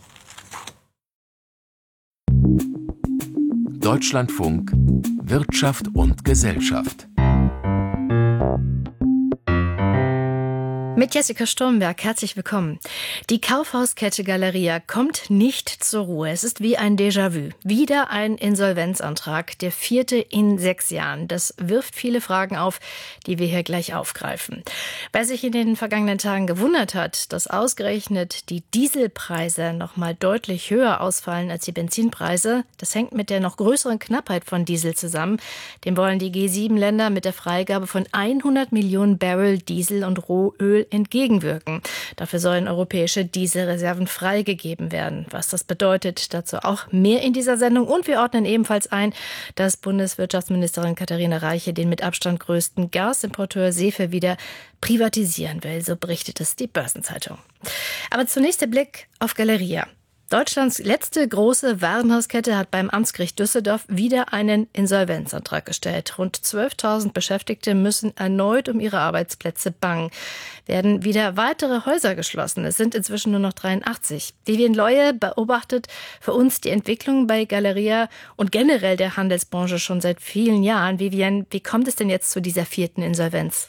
Deutschlandfunk Wirtschaft und Gesellschaft. Mit Jessica Sturmberg, herzlich willkommen. Die Kaufhauskette Galeria kommt nicht zur Ruhe. Es ist wie ein Déjà-vu. Wieder ein Insolvenzantrag, der vierte in sechs Jahren. Das wirft viele Fragen auf, die wir hier gleich aufgreifen. Wer sich in den vergangenen Tagen gewundert hat, dass ausgerechnet die Dieselpreise noch mal deutlich höher ausfallen als die Benzinpreise, das hängt mit der noch größeren Knappheit von Diesel zusammen. Dem wollen die G sieben Länder mit der Freigabe von hundert Millionen Barrel Diesel und Rohöl entgegenwirken. Dafür sollen europäische Dieselreserven freigegeben werden. Was das bedeutet, dazu auch mehr in dieser Sendung. Und wir ordnen ebenfalls ein, dass Bundeswirtschaftsministerin Katharina Reiche den mit Abstand größten Gasimporteur Sefe wieder privatisieren will. So berichtet es die Börsenzeitung. Aber zunächst der Blick auf Galeria. Deutschlands letzte große Warenhauskette hat beim Amtsgericht Düsseldorf wieder einen Insolvenzantrag gestellt. Rund zwölftausend Beschäftigte müssen erneut um ihre Arbeitsplätze bangen. Werden wieder weitere Häuser geschlossen. Es sind inzwischen nur noch dreiundachtzig. Vivian Leue beobachtet für uns die Entwicklung bei Galeria und generell der Handelsbranche schon seit vielen Jahren. Vivian, wie kommt es denn jetzt zu dieser vierten Insolvenz?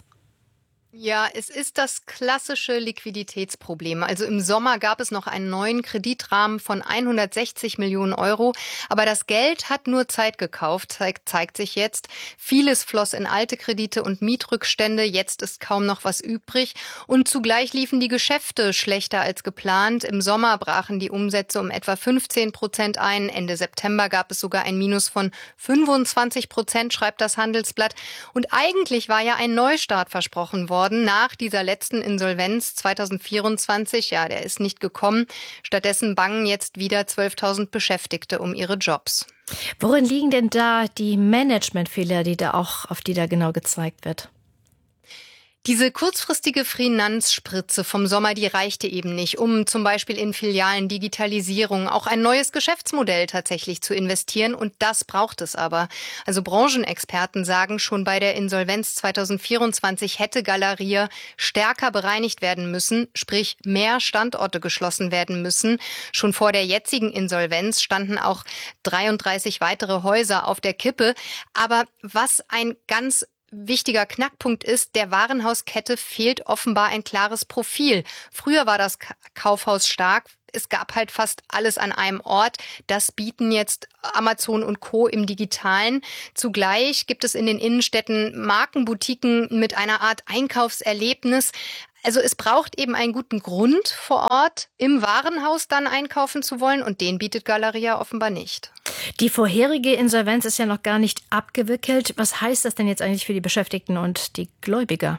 Ja, es ist das klassische Liquiditätsproblem. Also im Sommer gab es noch einen neuen Kreditrahmen von hundertsechzig Millionen Euro. Aber das Geld hat nur Zeit gekauft, zeigt, zeigt sich jetzt. Vieles floss in alte Kredite und Mietrückstände. Jetzt ist kaum noch was übrig. Und zugleich liefen die Geschäfte schlechter als geplant. Im Sommer brachen die Umsätze um etwa fünfzehn Prozent ein. Ende September gab es sogar ein Minus von fünfundzwanzig Prozent, schreibt das Handelsblatt. Und eigentlich war ja ein Neustart versprochen worden. Nach dieser letzten Insolvenz zweitausendvierundzwanzig, ja, der ist nicht gekommen. Stattdessen bangen jetzt wieder zwölftausend Beschäftigte um ihre Jobs. Worin liegen denn da die Managementfehler, die da auch, auf die da genau gezeigt wird? Diese kurzfristige Finanzspritze vom Sommer, die reichte eben nicht, um zum Beispiel in Filialen, Digitalisierung, auch ein neues Geschäftsmodell tatsächlich zu investieren. Und das braucht es aber. Also Branchenexperten sagen, schon bei der Insolvenz zweitausendvierundzwanzig hätte Galeria stärker bereinigt werden müssen, sprich mehr Standorte geschlossen werden müssen. Schon vor der jetzigen Insolvenz standen auch dreiunddreißig weitere Häuser auf der Kippe. Aber was ein ganz wichtiger Knackpunkt ist, der Warenhauskette fehlt offenbar ein klares Profil. Früher war das Kaufhaus stark. Es gab halt fast alles an einem Ort. Das bieten jetzt Amazon und Co. im Digitalen. Zugleich gibt es in den Innenstädten Markenboutiquen mit einer Art Einkaufserlebnis. Also es braucht eben einen guten Grund vor Ort, im Warenhaus dann einkaufen zu wollen, und den bietet Galeria offenbar nicht. Die vorherige Insolvenz ist ja noch gar nicht abgewickelt. Was heißt das denn jetzt eigentlich für die Beschäftigten und die Gläubiger?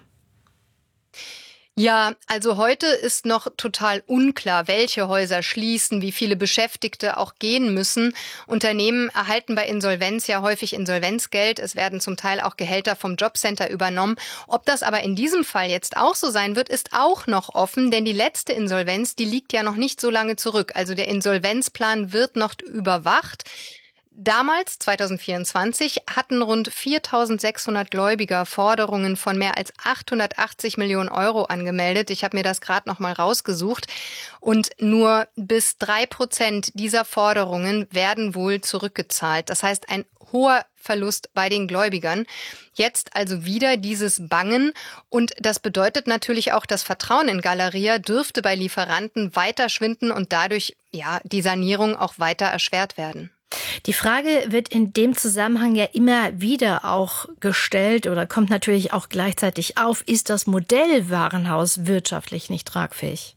Ja, also heute ist noch total unklar, welche Häuser schließen, wie viele Beschäftigte auch gehen müssen. Unternehmen erhalten bei Insolvenz ja häufig Insolvenzgeld. Es werden zum Teil auch Gehälter vom Jobcenter übernommen. Ob das aber in diesem Fall jetzt auch so sein wird, ist auch noch offen, denn die letzte Insolvenz, die liegt ja noch nicht so lange zurück. Also der Insolvenzplan wird noch überwacht. Damals, zweitausendvierundzwanzig, hatten rund viertausendsechshundert Gläubiger Forderungen von mehr als achthundertachtzig Millionen Euro angemeldet. Ich habe mir das gerade noch mal rausgesucht. Und nur bis drei Prozent dieser Forderungen werden wohl zurückgezahlt. Das heißt, ein hoher Verlust bei den Gläubigern. Jetzt also wieder dieses Bangen. Und das bedeutet natürlich auch, das Vertrauen in Galeria dürfte bei Lieferanten weiter schwinden und dadurch ja die Sanierung auch weiter erschwert werden. Die Frage wird in dem Zusammenhang ja immer wieder auch gestellt oder kommt natürlich auch gleichzeitig auf, ist das Modell Warenhaus wirtschaftlich nicht tragfähig?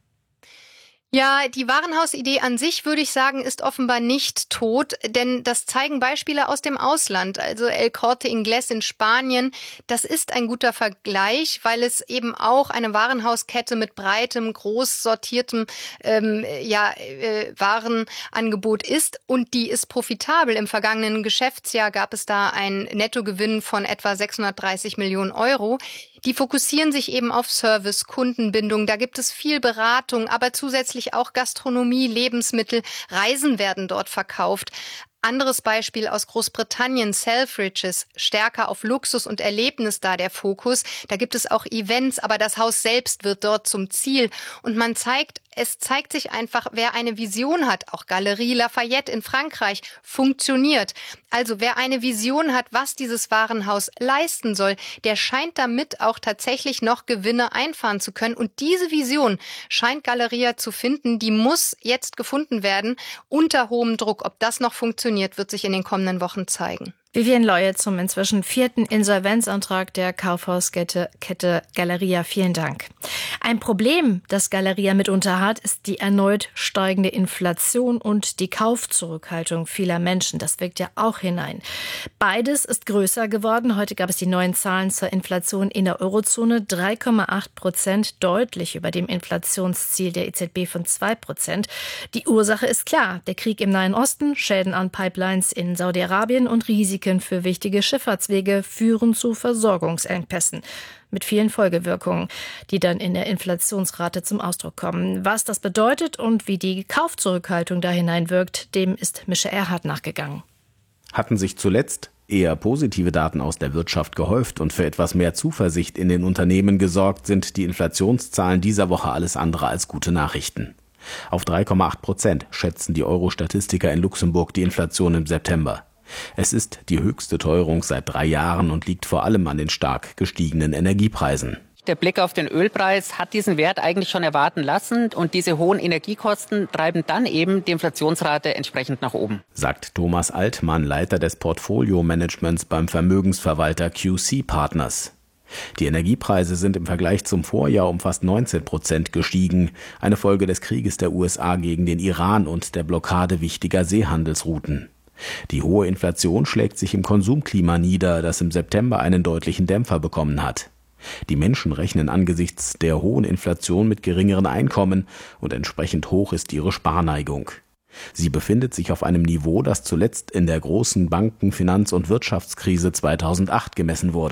Ja, die Warenhausidee an sich, würde ich sagen, ist offenbar nicht tot, denn das zeigen Beispiele aus dem Ausland. Also El Corte Inglés in Spanien, das ist ein guter Vergleich, weil es eben auch eine Warenhauskette mit breitem, groß sortiertem ähm, ja, äh, Warenangebot ist, und die ist profitabel. Im vergangenen Geschäftsjahr gab es da einen Nettogewinn von etwa sechshundertdreißig Millionen Euro. Die fokussieren sich eben auf Service, Kundenbindung. Da gibt es viel Beratung, aber zusätzlich auch Gastronomie, Lebensmittel, Reisen werden dort verkauft. Anderes Beispiel aus Großbritannien, Selfridges, stärker auf Luxus und Erlebnis da der Fokus. Da gibt es auch Events, aber das Haus selbst wird dort zum Ziel. Und man zeigt, es zeigt sich einfach, wer eine Vision hat, auch Galerie Lafayette in Frankreich, funktioniert. Also wer eine Vision hat, was dieses Warenhaus leisten soll, der scheint damit auch tatsächlich noch Gewinne einfahren zu können. Und diese Vision scheint Galeria zu finden, die muss jetzt gefunden werden, unter hohem Druck. Ob das noch funktioniert, wird sich in den kommenden Wochen zeigen. Vivian Leue zum inzwischen vierten Insolvenzantrag der Kaufhauskette Kette Galeria. Vielen Dank. Ein Problem, das Galeria mitunter hat, ist die erneut steigende Inflation und die Kaufzurückhaltung vieler Menschen. Das wirkt ja auch hinein. Beides ist größer geworden. Heute gab es die neuen Zahlen zur Inflation in der Eurozone. drei Komma acht Prozent, deutlich über dem Inflationsziel der E Z B von zwei Prozent. Die Ursache ist klar. Der Krieg im Nahen Osten, Schäden an Pipelines in Saudi-Arabien und Risiken für wichtige Schifffahrtswege führen zu Versorgungsengpässen mit vielen Folgewirkungen, die dann in der Inflationsrate zum Ausdruck kommen. Was das bedeutet und wie die Kaufzurückhaltung da hineinwirkt, dem ist Mische Erhardt nachgegangen. Hatten sich zuletzt eher positive Daten aus der Wirtschaft gehäuft und für etwas mehr Zuversicht in den Unternehmen gesorgt, sind die Inflationszahlen dieser Woche alles andere als gute Nachrichten. Auf drei Komma acht Prozent schätzen die Euro-Statistiker in Luxemburg die Inflation im September. Es ist die höchste Teuerung seit drei Jahren und liegt vor allem an den stark gestiegenen Energiepreisen. Der Blick auf den Ölpreis hat diesen Wert eigentlich schon erwarten lassen, und diese hohen Energiekosten treiben dann eben die Inflationsrate entsprechend nach oben, sagt Thomas Altmann, Leiter des Portfolio-Managements beim Vermögensverwalter Q C Partners. Die Energiepreise sind im Vergleich zum Vorjahr um fast neunzehn Prozent gestiegen, eine Folge des Krieges der U S A gegen den Iran und der Blockade wichtiger Seehandelsrouten. Die hohe Inflation schlägt sich im Konsumklima nieder, das im September einen deutlichen Dämpfer bekommen hat. Die Menschen rechnen angesichts der hohen Inflation mit geringeren Einkommen und entsprechend hoch ist ihre Sparneigung. Sie befindet sich auf einem Niveau, das zuletzt in der großen Banken-, Finanz- und Wirtschaftskrise zweitausendacht gemessen wurde.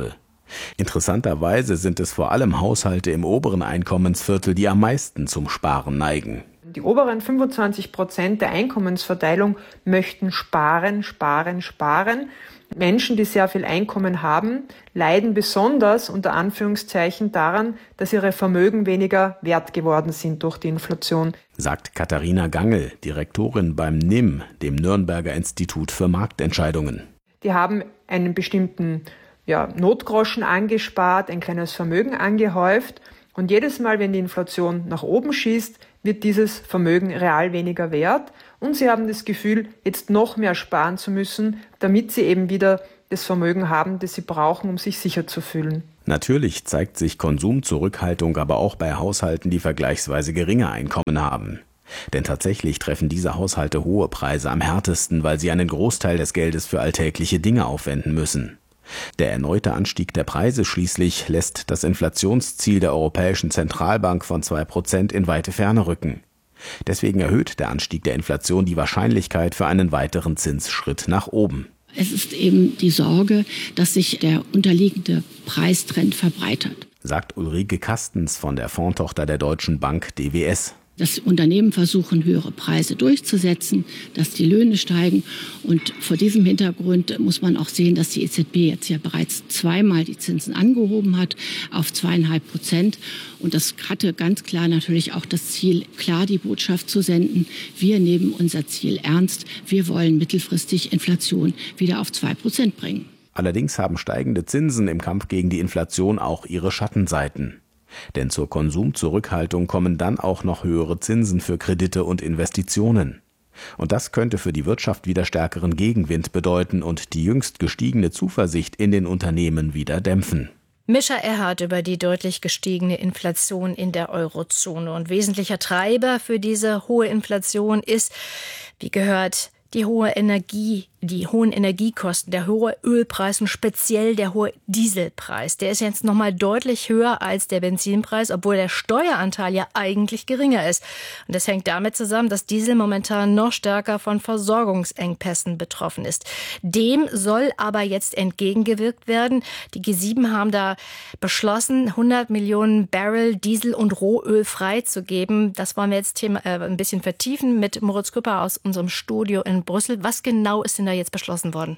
Interessanterweise sind es vor allem Haushalte im oberen Einkommensviertel, die am meisten zum Sparen neigen. Die oberen fünfundzwanzig Prozent der Einkommensverteilung möchten sparen, sparen, sparen. Menschen, die sehr viel Einkommen haben, leiden besonders unter Anführungszeichen daran, dass ihre Vermögen weniger wert geworden sind durch die Inflation. Sagt Katharina Gangl, Direktorin beim N I M, dem Nürnberger Institut für Marktentscheidungen. Die haben einen bestimmten ja, Notgroschen angespart, ein kleines Vermögen angehäuft. Und jedes Mal, wenn die Inflation nach oben schießt, wird dieses Vermögen real weniger wert. Und sie haben das Gefühl, jetzt noch mehr sparen zu müssen, damit sie eben wieder das Vermögen haben, das sie brauchen, um sich sicher zu fühlen. Natürlich zeigt sich Konsumzurückhaltung aber auch bei Haushalten, die vergleichsweise geringe Einkommen haben. Denn tatsächlich treffen diese Haushalte hohe Preise am härtesten, weil sie einen Großteil des Geldes für alltägliche Dinge aufwenden müssen. Der erneute Anstieg der Preise schließlich lässt das Inflationsziel der Europäischen Zentralbank von zwei Prozent in weite Ferne rücken. Deswegen erhöht der Anstieg der Inflation die Wahrscheinlichkeit für einen weiteren Zinsschritt nach oben. Es ist eben die Sorge, dass sich der unterliegende Preistrend verbreitert, sagt Ulrike Kastens von der Fondstochter der Deutschen Bank D W S. Dass Unternehmen versuchen, höhere Preise durchzusetzen, dass die Löhne steigen. Und vor diesem Hintergrund muss man auch sehen, dass die E Z B jetzt ja bereits zweimal die Zinsen angehoben hat auf zweieinhalb Prozent. Und das hatte ganz klar natürlich auch das Ziel, klar die Botschaft zu senden, wir nehmen unser Ziel ernst. Wir wollen mittelfristig Inflation wieder auf zwei Prozent bringen. Allerdings haben steigende Zinsen im Kampf gegen die Inflation auch ihre Schattenseiten. Denn zur Konsumzurückhaltung kommen dann auch noch höhere Zinsen für Kredite und Investitionen. Und das könnte für die Wirtschaft wieder stärkeren Gegenwind bedeuten und die jüngst gestiegene Zuversicht in den Unternehmen wieder dämpfen. Mischa Erhardt über die deutlich gestiegene Inflation in der Eurozone. Und wesentlicher Treiber für diese hohe Inflation ist, wie gehört, die hohe Energie, die hohen Energiekosten, der hohe Ölpreis und speziell der hohe Dieselpreis. Der ist jetzt noch mal deutlich höher als der Benzinpreis, obwohl der Steueranteil ja eigentlich geringer ist. Und das hängt damit zusammen, dass Diesel momentan noch stärker von Versorgungsengpässen betroffen ist. Dem soll aber jetzt entgegengewirkt werden. Die G sieben haben da beschlossen, hundert Millionen Barrel Diesel und Rohöl freizugeben. Das wollen wir jetzt Thema, äh, ein bisschen vertiefen mit Moritz Küpper aus unserem Studio in Brüssel. Was genau ist denn da jetzt beschlossen worden?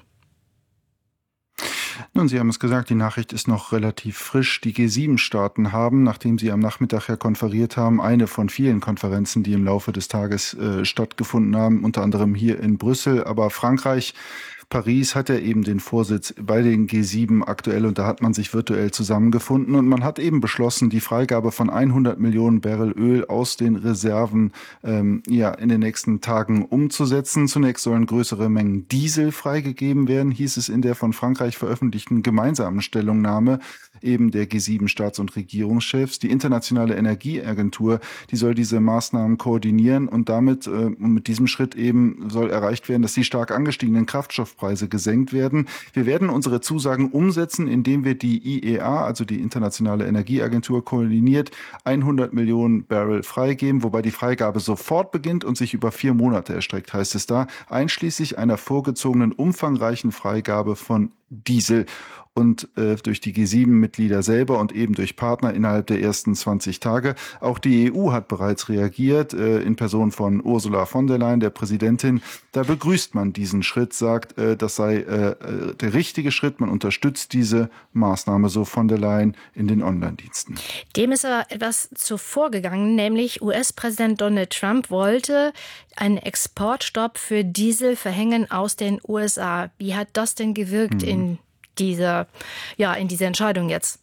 Nun, Sie haben es gesagt, die Nachricht ist noch relativ frisch. Die G sieben Staaten haben, nachdem sie am Nachmittag ja konferiert haben, eine von vielen Konferenzen, die im Laufe des Tages äh, stattgefunden haben, unter anderem hier in Brüssel. Aber Frankreich, Paris hat ja eben den Vorsitz bei den G sieben aktuell und da hat man sich virtuell zusammengefunden und man hat eben beschlossen, die Freigabe von hundert Millionen Barrel Öl aus den Reserven ähm, ja in den nächsten Tagen umzusetzen. Zunächst sollen größere Mengen Diesel freigegeben werden, hieß es in der von Frankreich veröffentlichten gemeinsamen Stellungnahme eben der G sieben Staats- und Regierungschefs. Die Internationale Energieagentur, die soll diese Maßnahmen koordinieren und damit äh, und mit diesem Schritt eben soll erreicht werden, dass die stark angestiegenen Kraftstoffpreise gesenkt werden. Wir werden unsere Zusagen umsetzen, indem wir die I E A, also die Internationale Energieagentur, koordiniert hundert Millionen Barrel freigeben, wobei die Freigabe sofort beginnt und sich über vier Monate erstreckt, heißt es da, einschließlich einer vorgezogenen umfangreichen Freigabe von Diesel. Und äh, durch die G sieben Mitglieder selber und eben durch Partner innerhalb der ersten zwanzig Tage. Auch die E U hat bereits reagiert, äh, in Person von Ursula von der Leyen, der Präsidentin. Da begrüßt man diesen Schritt, sagt, äh, das sei äh, der richtige Schritt. Man unterstützt diese Maßnahme, so von der Leyen, in den Online-Diensten. Dem ist aber etwas zuvor gegangen, nämlich U S-Präsident Donald Trump wollte einen Exportstopp für Diesel verhängen aus den U S A. Wie hat das denn gewirkt mhm. in Diese, ja, in diese Entscheidung jetzt?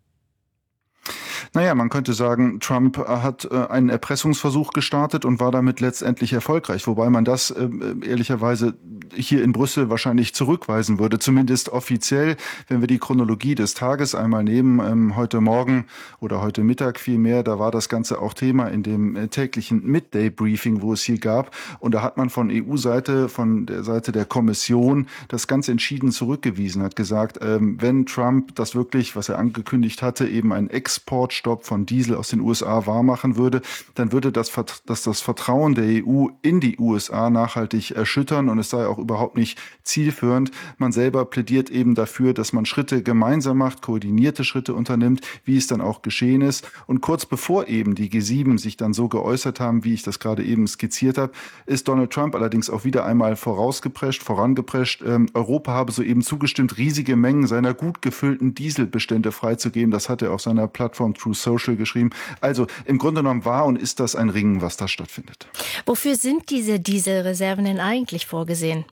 Naja, man könnte sagen, Trump hat äh, einen Erpressungsversuch gestartet und war damit letztendlich erfolgreich, wobei man das äh, ehrlicherweise hier in Brüssel wahrscheinlich zurückweisen würde, zumindest offiziell, wenn wir die Chronologie des Tages einmal nehmen. Ähm, heute Morgen oder heute Mittag vielmehr, da war das Ganze auch Thema in dem äh, täglichen Midday-Briefing, wo es hier gab. Und da hat man von E U-Seite, von der Seite der Kommission das ganz entschieden zurückgewiesen, hat gesagt, ähm, wenn Trump das wirklich, was er angekündigt hatte, eben ein Exportstopp von Diesel aus den U S A wahrmachen würde, dann würde das, das das Vertrauen der E U in die U S A nachhaltig erschüttern und es sei auch überhaupt nicht zielführend. Man selber plädiert eben dafür, dass man Schritte gemeinsam macht, koordinierte Schritte unternimmt, wie es dann auch geschehen ist. Und kurz bevor eben die G sieben sich dann so geäußert haben, wie ich das gerade eben skizziert habe, ist Donald Trump allerdings auch wieder einmal vorausgeprescht, vorangeprescht. Ähm, Europa habe soeben zugestimmt, riesige Mengen seiner gut gefüllten Dieselbestände freizugeben. Das hat er auf seiner Plattform True Social geschrieben. Also im Grunde genommen war und ist das ein Ringen, was da stattfindet. Wofür sind diese Dieselreserven denn eigentlich vorgesehen?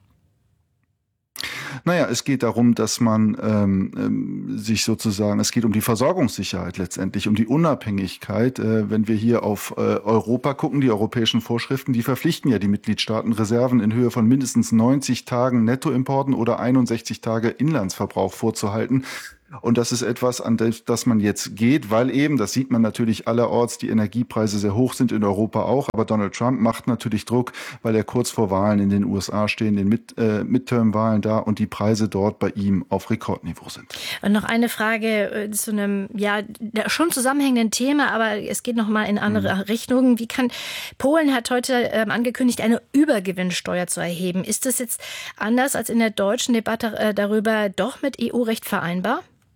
Naja, es geht darum, dass man ähm, sich sozusagen, es geht um die Versorgungssicherheit letztendlich, um die Unabhängigkeit. Äh, wenn wir hier auf äh, Europa gucken, die europäischen Vorschriften, die verpflichten ja die Mitgliedstaaten, Reserven in Höhe von mindestens neunzig Tagen Nettoimporten oder einundsechzig Tage Inlandsverbrauch vorzuhalten. Und das ist etwas, an das man jetzt geht, weil eben, das sieht man natürlich allerorts, die Energiepreise sehr hoch sind, in Europa auch. Aber Donald Trump macht natürlich Druck, weil er kurz vor Wahlen in den U S A stehen, den Mid- äh, Midterm-Wahlen da und die Preise dort bei ihm auf Rekordniveau sind. Und noch eine Frage zu einem, ja, schon zusammenhängenden Thema, aber es geht noch mal in andere mhm. Richtungen. Wie kann, Polen hat heute ähm, angekündigt, eine Übergewinnsteuer zu erheben. Ist das jetzt anders als in der deutschen Debatte äh, darüber doch mit E U-Recht vereinbar?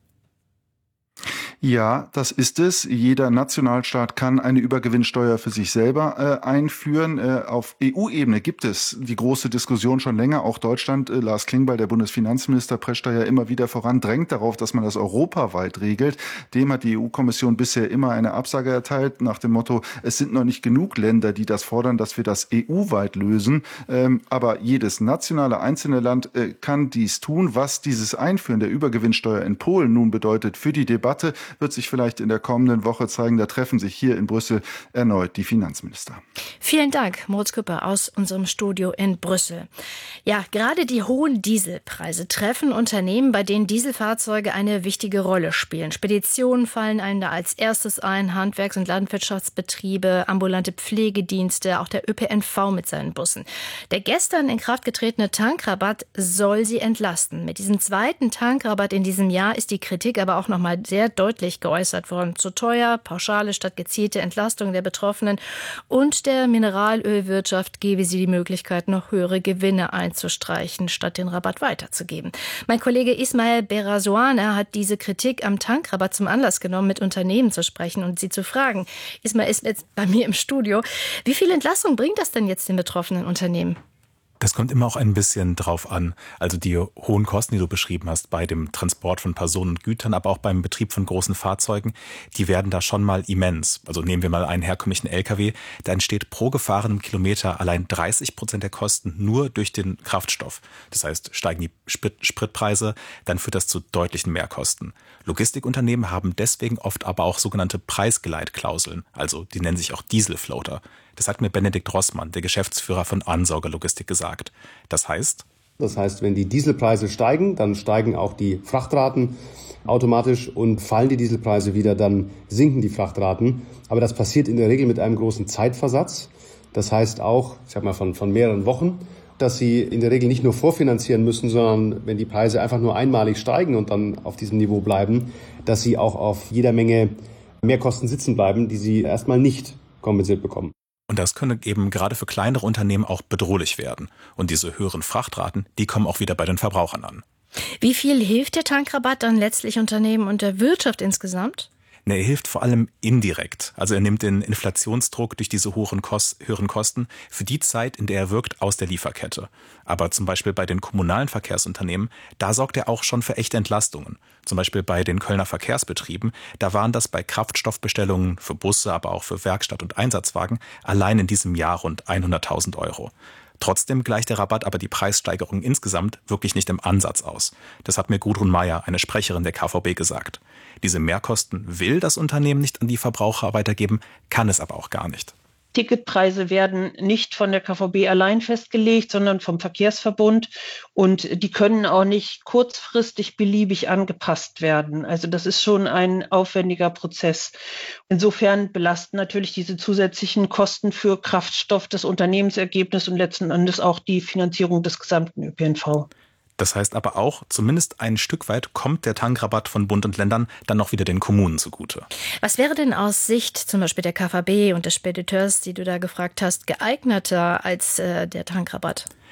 Ja, das ist es. Jeder Nationalstaat kann eine Übergewinnsteuer für sich selber äh, einführen. Äh, auf E U-Ebene gibt es die große Diskussion schon länger. Auch Deutschland, äh, Lars Klingbeil, der Bundesfinanzminister, prescht da ja immer wieder voran, drängt darauf, dass man das europaweit regelt. Dem hat die E U-Kommission bisher immer eine Absage erteilt, nach dem Motto, es sind noch nicht genug Länder, die das fordern, dass wir das E U-weit lösen. Ähm, aber jedes nationale, einzelne Land äh, kann dies tun. Was dieses Einführen der Übergewinnsteuer in Polen nun bedeutet für die Debatte, wird sich vielleicht in der kommenden Woche zeigen. Da treffen sich hier in Brüssel erneut die Finanzminister. Vielen Dank, Moritz Küpper aus unserem Studio in Brüssel. Ja, gerade die hohen Dieselpreise treffen Unternehmen, bei denen Dieselfahrzeuge eine wichtige Rolle spielen. Speditionen fallen einem da als erstes ein, Handwerks- und Landwirtschaftsbetriebe, ambulante Pflegedienste, auch der Ö P N V mit seinen Bussen. Der gestern in Kraft getretene Tankrabatt soll sie entlasten. Mit diesem zweiten Tankrabatt in diesem Jahr ist die Kritik aber auch noch mal sehr deutlich geäußert worden. Zu teuer, Pauschale statt gezielte Entlastung der Betroffenen und der Mineralölwirtschaft gebe sie die Möglichkeit, noch höhere Gewinne einzustreichen, statt den Rabatt weiterzugeben. Mein Kollege Ismail Berasuana hat diese Kritik am Tankrabatt zum Anlass genommen, mit Unternehmen zu sprechen und sie zu fragen. Ismail ist jetzt bei mir im Studio. Wie viel Entlastung bringt das denn jetzt den betroffenen Unternehmen? Das kommt immer auch ein bisschen drauf an. Also die hohen Kosten, die du beschrieben hast, bei dem Transport von Personen und Gütern, aber auch beim Betrieb von großen Fahrzeugen, die werden da schon mal immens. Also nehmen wir mal einen herkömmlichen L K W, da entsteht pro gefahrenem Kilometer allein dreißig Prozent der Kosten nur durch den Kraftstoff. Das heißt, steigen die Sprit- Spritpreise, dann führt das zu deutlichen Mehrkosten. Logistikunternehmen haben deswegen oft aber auch sogenannte Preisgeleitklauseln, also die nennen sich auch Dieselfloater. Das hat mir Benedikt Rossmann, der Geschäftsführer von Ansauger Logistik, gesagt. Das heißt? Das heißt, wenn die Dieselpreise steigen, dann steigen auch die Frachtraten automatisch und fallen die Dieselpreise wieder, dann sinken die Frachtraten. Aber das passiert in der Regel mit einem großen Zeitversatz. Das heißt auch, ich sag mal von, von mehreren Wochen, dass sie in der Regel nicht nur vorfinanzieren müssen, sondern wenn die Preise einfach nur einmalig steigen und dann auf diesem Niveau bleiben, dass sie auch auf jeder Menge Mehrkosten sitzen bleiben, die sie erstmal nicht kompensiert bekommen. Und das könne eben gerade für kleinere Unternehmen auch bedrohlich werden. Und diese höheren Frachtraten, die kommen auch wieder bei den Verbrauchern an. Wie viel hilft der Tankrabatt dann letztlich Unternehmen und der Wirtschaft insgesamt? Er hilft vor allem indirekt. Also er nimmt den Inflationsdruck durch diese hohen, Kost, höheren Kosten für die Zeit, in der er wirkt, aus der Lieferkette. Aber zum Beispiel bei den kommunalen Verkehrsunternehmen, da sorgt er auch schon für echte Entlastungen. Zum Beispiel bei den Kölner Verkehrsbetrieben, da waren das bei Kraftstoffbestellungen für Busse, aber auch für Werkstatt- und Einsatzwagen allein in diesem Jahr rund hunderttausend Euro. Trotzdem gleicht der Rabatt aber die Preissteigerung insgesamt wirklich nicht im Ansatz aus. Das hat mir Gudrun Meyer, eine Sprecherin der K V B, gesagt. Diese Mehrkosten will das Unternehmen nicht an die Verbraucher weitergeben, kann es aber auch gar nicht. Ticketpreise werden nicht von der K V B allein festgelegt, sondern vom Verkehrsverbund. Und die können auch nicht kurzfristig beliebig angepasst werden. Also das ist schon ein aufwendiger Prozess. Insofern belasten natürlich diese zusätzlichen Kosten für Kraftstoff das Unternehmensergebnis und letzten Endes auch die Finanzierung des gesamten Ö P N V. Das heißt aber auch, zumindest ein Stück weit kommt der Tankrabatt von Bund und Ländern dann noch wieder den Kommunen zugute. Was wäre denn aus Sicht zum Beispiel der K V B und des Spediteurs, die du da gefragt hast, geeigneter als äh, der Tankrabatt?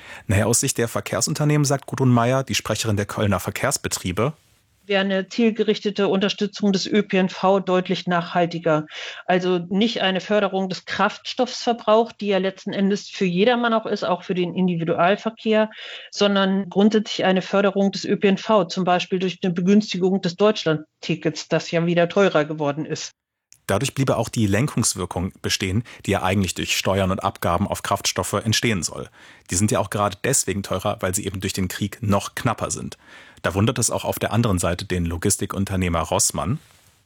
Naja, aus Sicht der Verkehrsunternehmen, sagt Gudrun Meyer, die Sprecherin der Kölner Verkehrsbetriebe, wäre eine zielgerichtete Unterstützung des Ö P N V deutlich nachhaltiger. Also nicht eine Förderung des Kraftstoffsverbrauchs, die ja letzten Endes für jedermann auch ist, auch für den Individualverkehr, sondern grundsätzlich eine Förderung des Ö P N V, zum Beispiel durch eine Begünstigung des Deutschlandtickets, das ja wieder teurer geworden ist. Dadurch bliebe auch die Lenkungswirkung bestehen, die ja eigentlich durch Steuern und Abgaben auf Kraftstoffe entstehen soll. Die sind ja auch gerade deswegen teurer, weil sie eben durch den Krieg noch knapper sind. Da wundert es auch auf der anderen Seite den Logistikunternehmer Rossmann,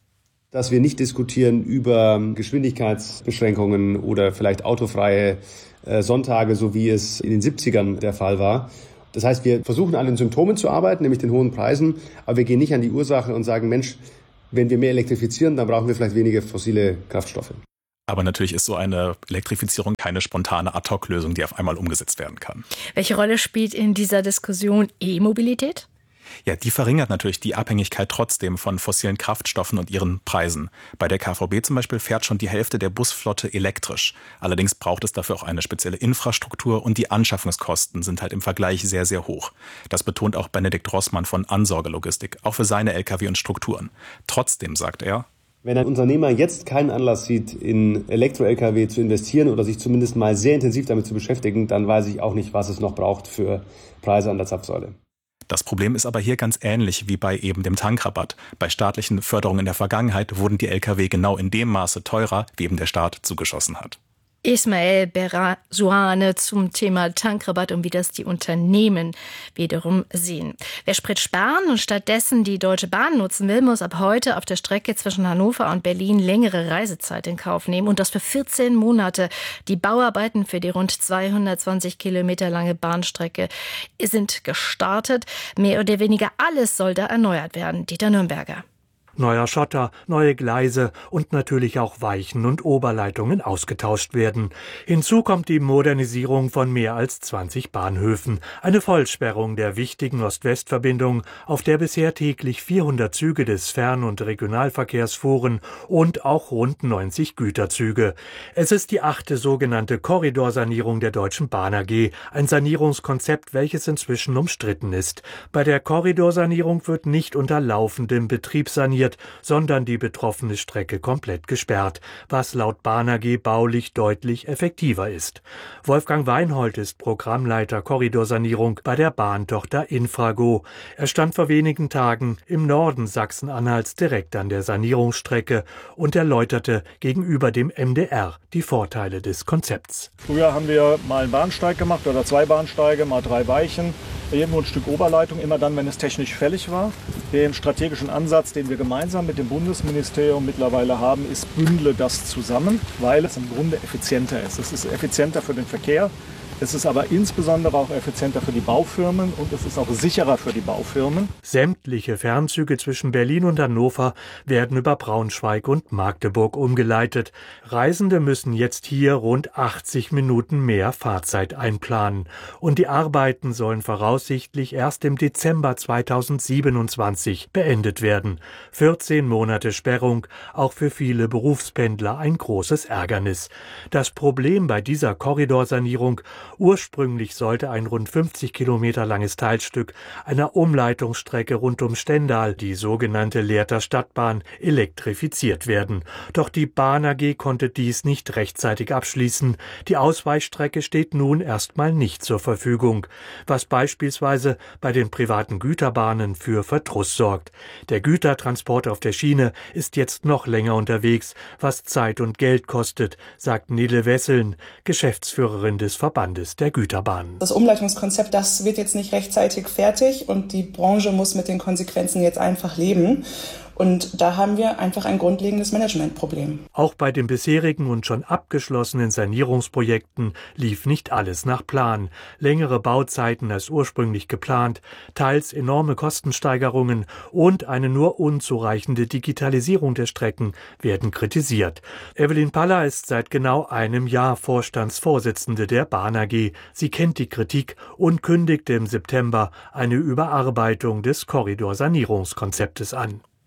dass wir nicht diskutieren über Geschwindigkeitsbeschränkungen oder vielleicht autofreie äh, Sonntage, so wie es in den siebzigern der Fall war. Das heißt, wir versuchen an den Symptomen zu arbeiten, nämlich den hohen Preisen, aber wir gehen nicht an die Ursache und sagen, Mensch, wenn wir mehr elektrifizieren, dann brauchen wir vielleicht weniger fossile Kraftstoffe. Aber natürlich ist so eine Elektrifizierung keine spontane Ad-hoc-Lösung, die auf einmal umgesetzt werden kann. Welche Rolle spielt in dieser Diskussion E-Mobilität? Ja, die verringert natürlich die Abhängigkeit trotzdem von fossilen Kraftstoffen und ihren Preisen. Bei der K V B zum Beispiel fährt schon die Hälfte der Busflotte elektrisch. Allerdings braucht es dafür auch eine spezielle Infrastruktur und die Anschaffungskosten sind halt im Vergleich sehr, sehr hoch. Das betont auch Benedikt Rossmann von Ansorgelogistik, auch für seine L K W und Strukturen. Trotzdem sagt er, wenn ein Unternehmer jetzt keinen Anlass sieht, in Elektro-L K W zu investieren oder sich zumindest mal sehr intensiv damit zu beschäftigen, dann weiß ich auch nicht, was es noch braucht für Preise an der Zapfsäule. Das Problem ist aber hier ganz ähnlich wie bei eben dem Tankrabatt. Bei staatlichen Förderungen in der Vergangenheit wurden die L K W genau in dem Maße teurer, wie eben der Staat zugeschossen hat. Ismael Berasuane zum Thema Tankrabatt und wie das die Unternehmen wiederum sehen. Wer Sprit sparen und stattdessen die Deutsche Bahn nutzen will, muss ab heute auf der Strecke zwischen Hannover und Berlin längere Reisezeit in Kauf nehmen und das für vierzehn Monate. Die Bauarbeiten für die rund zweihundertzwanzig Kilometer lange Bahnstrecke sind gestartet. Mehr oder weniger alles soll da erneuert werden. Dieter Nürnberger. Neuer Schotter, neue Gleise und natürlich auch Weichen und Oberleitungen ausgetauscht werden. Hinzu kommt die Modernisierung von mehr als zwanzig Bahnhöfen, eine Vollsperrung der wichtigen Ost-West-Verbindung, auf der bisher täglich vierhundert Züge des Fern- und Regionalverkehrs fuhren und auch rund neunzig Güterzüge. Es ist die achte sogenannte Korridorsanierung der Deutschen Bahn A G, ein Sanierungskonzept, welches inzwischen umstritten ist. Bei der Korridorsanierung wird nicht unter laufendem Betrieb saniert, sondern die betroffene Strecke komplett gesperrt, was laut Bahn A G baulich deutlich effektiver ist. Wolfgang Weinhold ist Programmleiter Korridorsanierung bei der Bahntochter Infrago. Er stand vor wenigen Tagen im Norden Sachsen-Anhalts direkt an der Sanierungsstrecke und erläuterte gegenüber dem M D R die Vorteile des Konzepts. Früher haben wir mal einen Bahnsteig gemacht oder zwei Bahnsteige, mal drei Weichen, irgendwo ein Stück Oberleitung, immer dann, wenn es technisch fällig war. Den strategischen Ansatz, den wir gemeinsam mit dem Bundesministerium mittlerweile haben, ist, bündle das zusammen, weil es im Grunde effizienter ist. Es ist effizienter für den Verkehr, es ist aber insbesondere auch effizienter für die Baufirmen und es ist auch sicherer für die Baufirmen. Sämtliche Fernzüge zwischen Berlin und Hannover werden über Braunschweig und Magdeburg umgeleitet. Reisende müssen jetzt hier rund achtzig Minuten mehr Fahrzeit einplanen. Und die Arbeiten sollen voraussichtlich erst im Dezember zweitausendsiebenundzwanzig beendet werden. vierzehn Monate Sperrung, auch für viele Berufspendler ein großes Ärgernis. Das Problem bei dieser Korridorsanierung: ursprünglich sollte ein rund fünfzig Kilometer langes Teilstück einer Umleitungsstrecke rund um Stendal, die sogenannte Lehrter Stadtbahn, elektrifiziert werden. Doch die Bahn A G konnte dies nicht rechtzeitig abschließen. Die Ausweichstrecke steht nun erstmal nicht zur Verfügung, was beispielsweise bei den privaten Güterbahnen für Verdruss sorgt. Der Gütertransport auf der Schiene ist jetzt noch länger unterwegs, was Zeit und Geld kostet, sagt Nele Wesseln, Geschäftsführerin des Verbandes der Güterbahnen. Das Umleitungskonzept, das wird jetzt nicht rechtzeitig fertig und die Branche muss mit den Konsequenzen jetzt einfach leben. Und da haben wir einfach ein grundlegendes Managementproblem. Auch bei den bisherigen und schon abgeschlossenen Sanierungsprojekten lief nicht alles nach Plan. Längere Bauzeiten als ursprünglich geplant, teils enorme Kostensteigerungen und eine nur unzureichende Digitalisierung der Strecken werden kritisiert. Evelyn Paller ist seit genau einem Jahr Vorstandsvorsitzende der Bahn A G. Sie kennt die Kritik und kündigte im September eine Überarbeitung des Korridorsanierungskonzeptes an.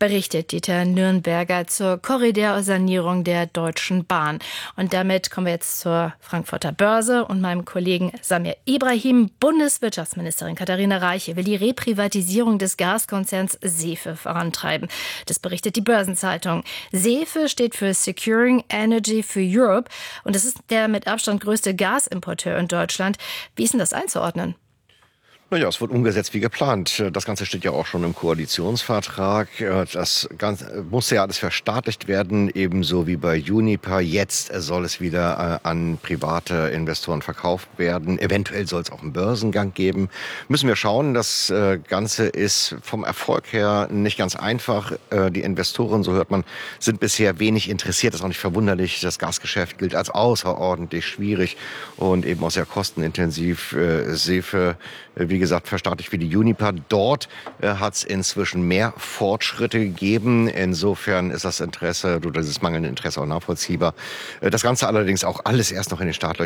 berichtet Dieter Nürnberger zur Korridorsanierung der Deutschen Bahn. Und damit kommen wir jetzt zur Frankfurter Börse und meinem Kollegen Samir Ibrahim. Bundeswirtschaftsministerin Katharina Reiche will die Reprivatisierung des Gaskonzerns SEFE vorantreiben. Das berichtet die Börsenzeitung. SEFE steht für Securing Energy for Europe und es ist der mit Abstand größte Gasimporteur in Deutschland. Wie ist denn das einzuordnen? Naja, es wird umgesetzt wie geplant. Das Ganze steht ja auch schon im Koalitionsvertrag. Das Ganze musste ja alles verstaatlicht werden, ebenso wie bei Uniper. Jetzt soll es wieder an private Investoren verkauft werden. Eventuell soll es auch einen Börsengang geben. Müssen wir schauen. Das Ganze ist vom Erfolg her nicht ganz einfach. Die Investoren, so hört man, sind bisher wenig interessiert. Das ist auch nicht verwunderlich. Das Gasgeschäft gilt als außerordentlich schwierig und eben auch sehr kostenintensiv. SEFE, wie gesagt, verstaatlicht wie die Uniper. Dort äh, hat es inzwischen mehr Fortschritte gegeben. Insofern ist das Interesse oder dieses mangelnde Interesse auch nachvollziehbar. Äh, das Ganze allerdings auch alles erst noch in den Startlöchern.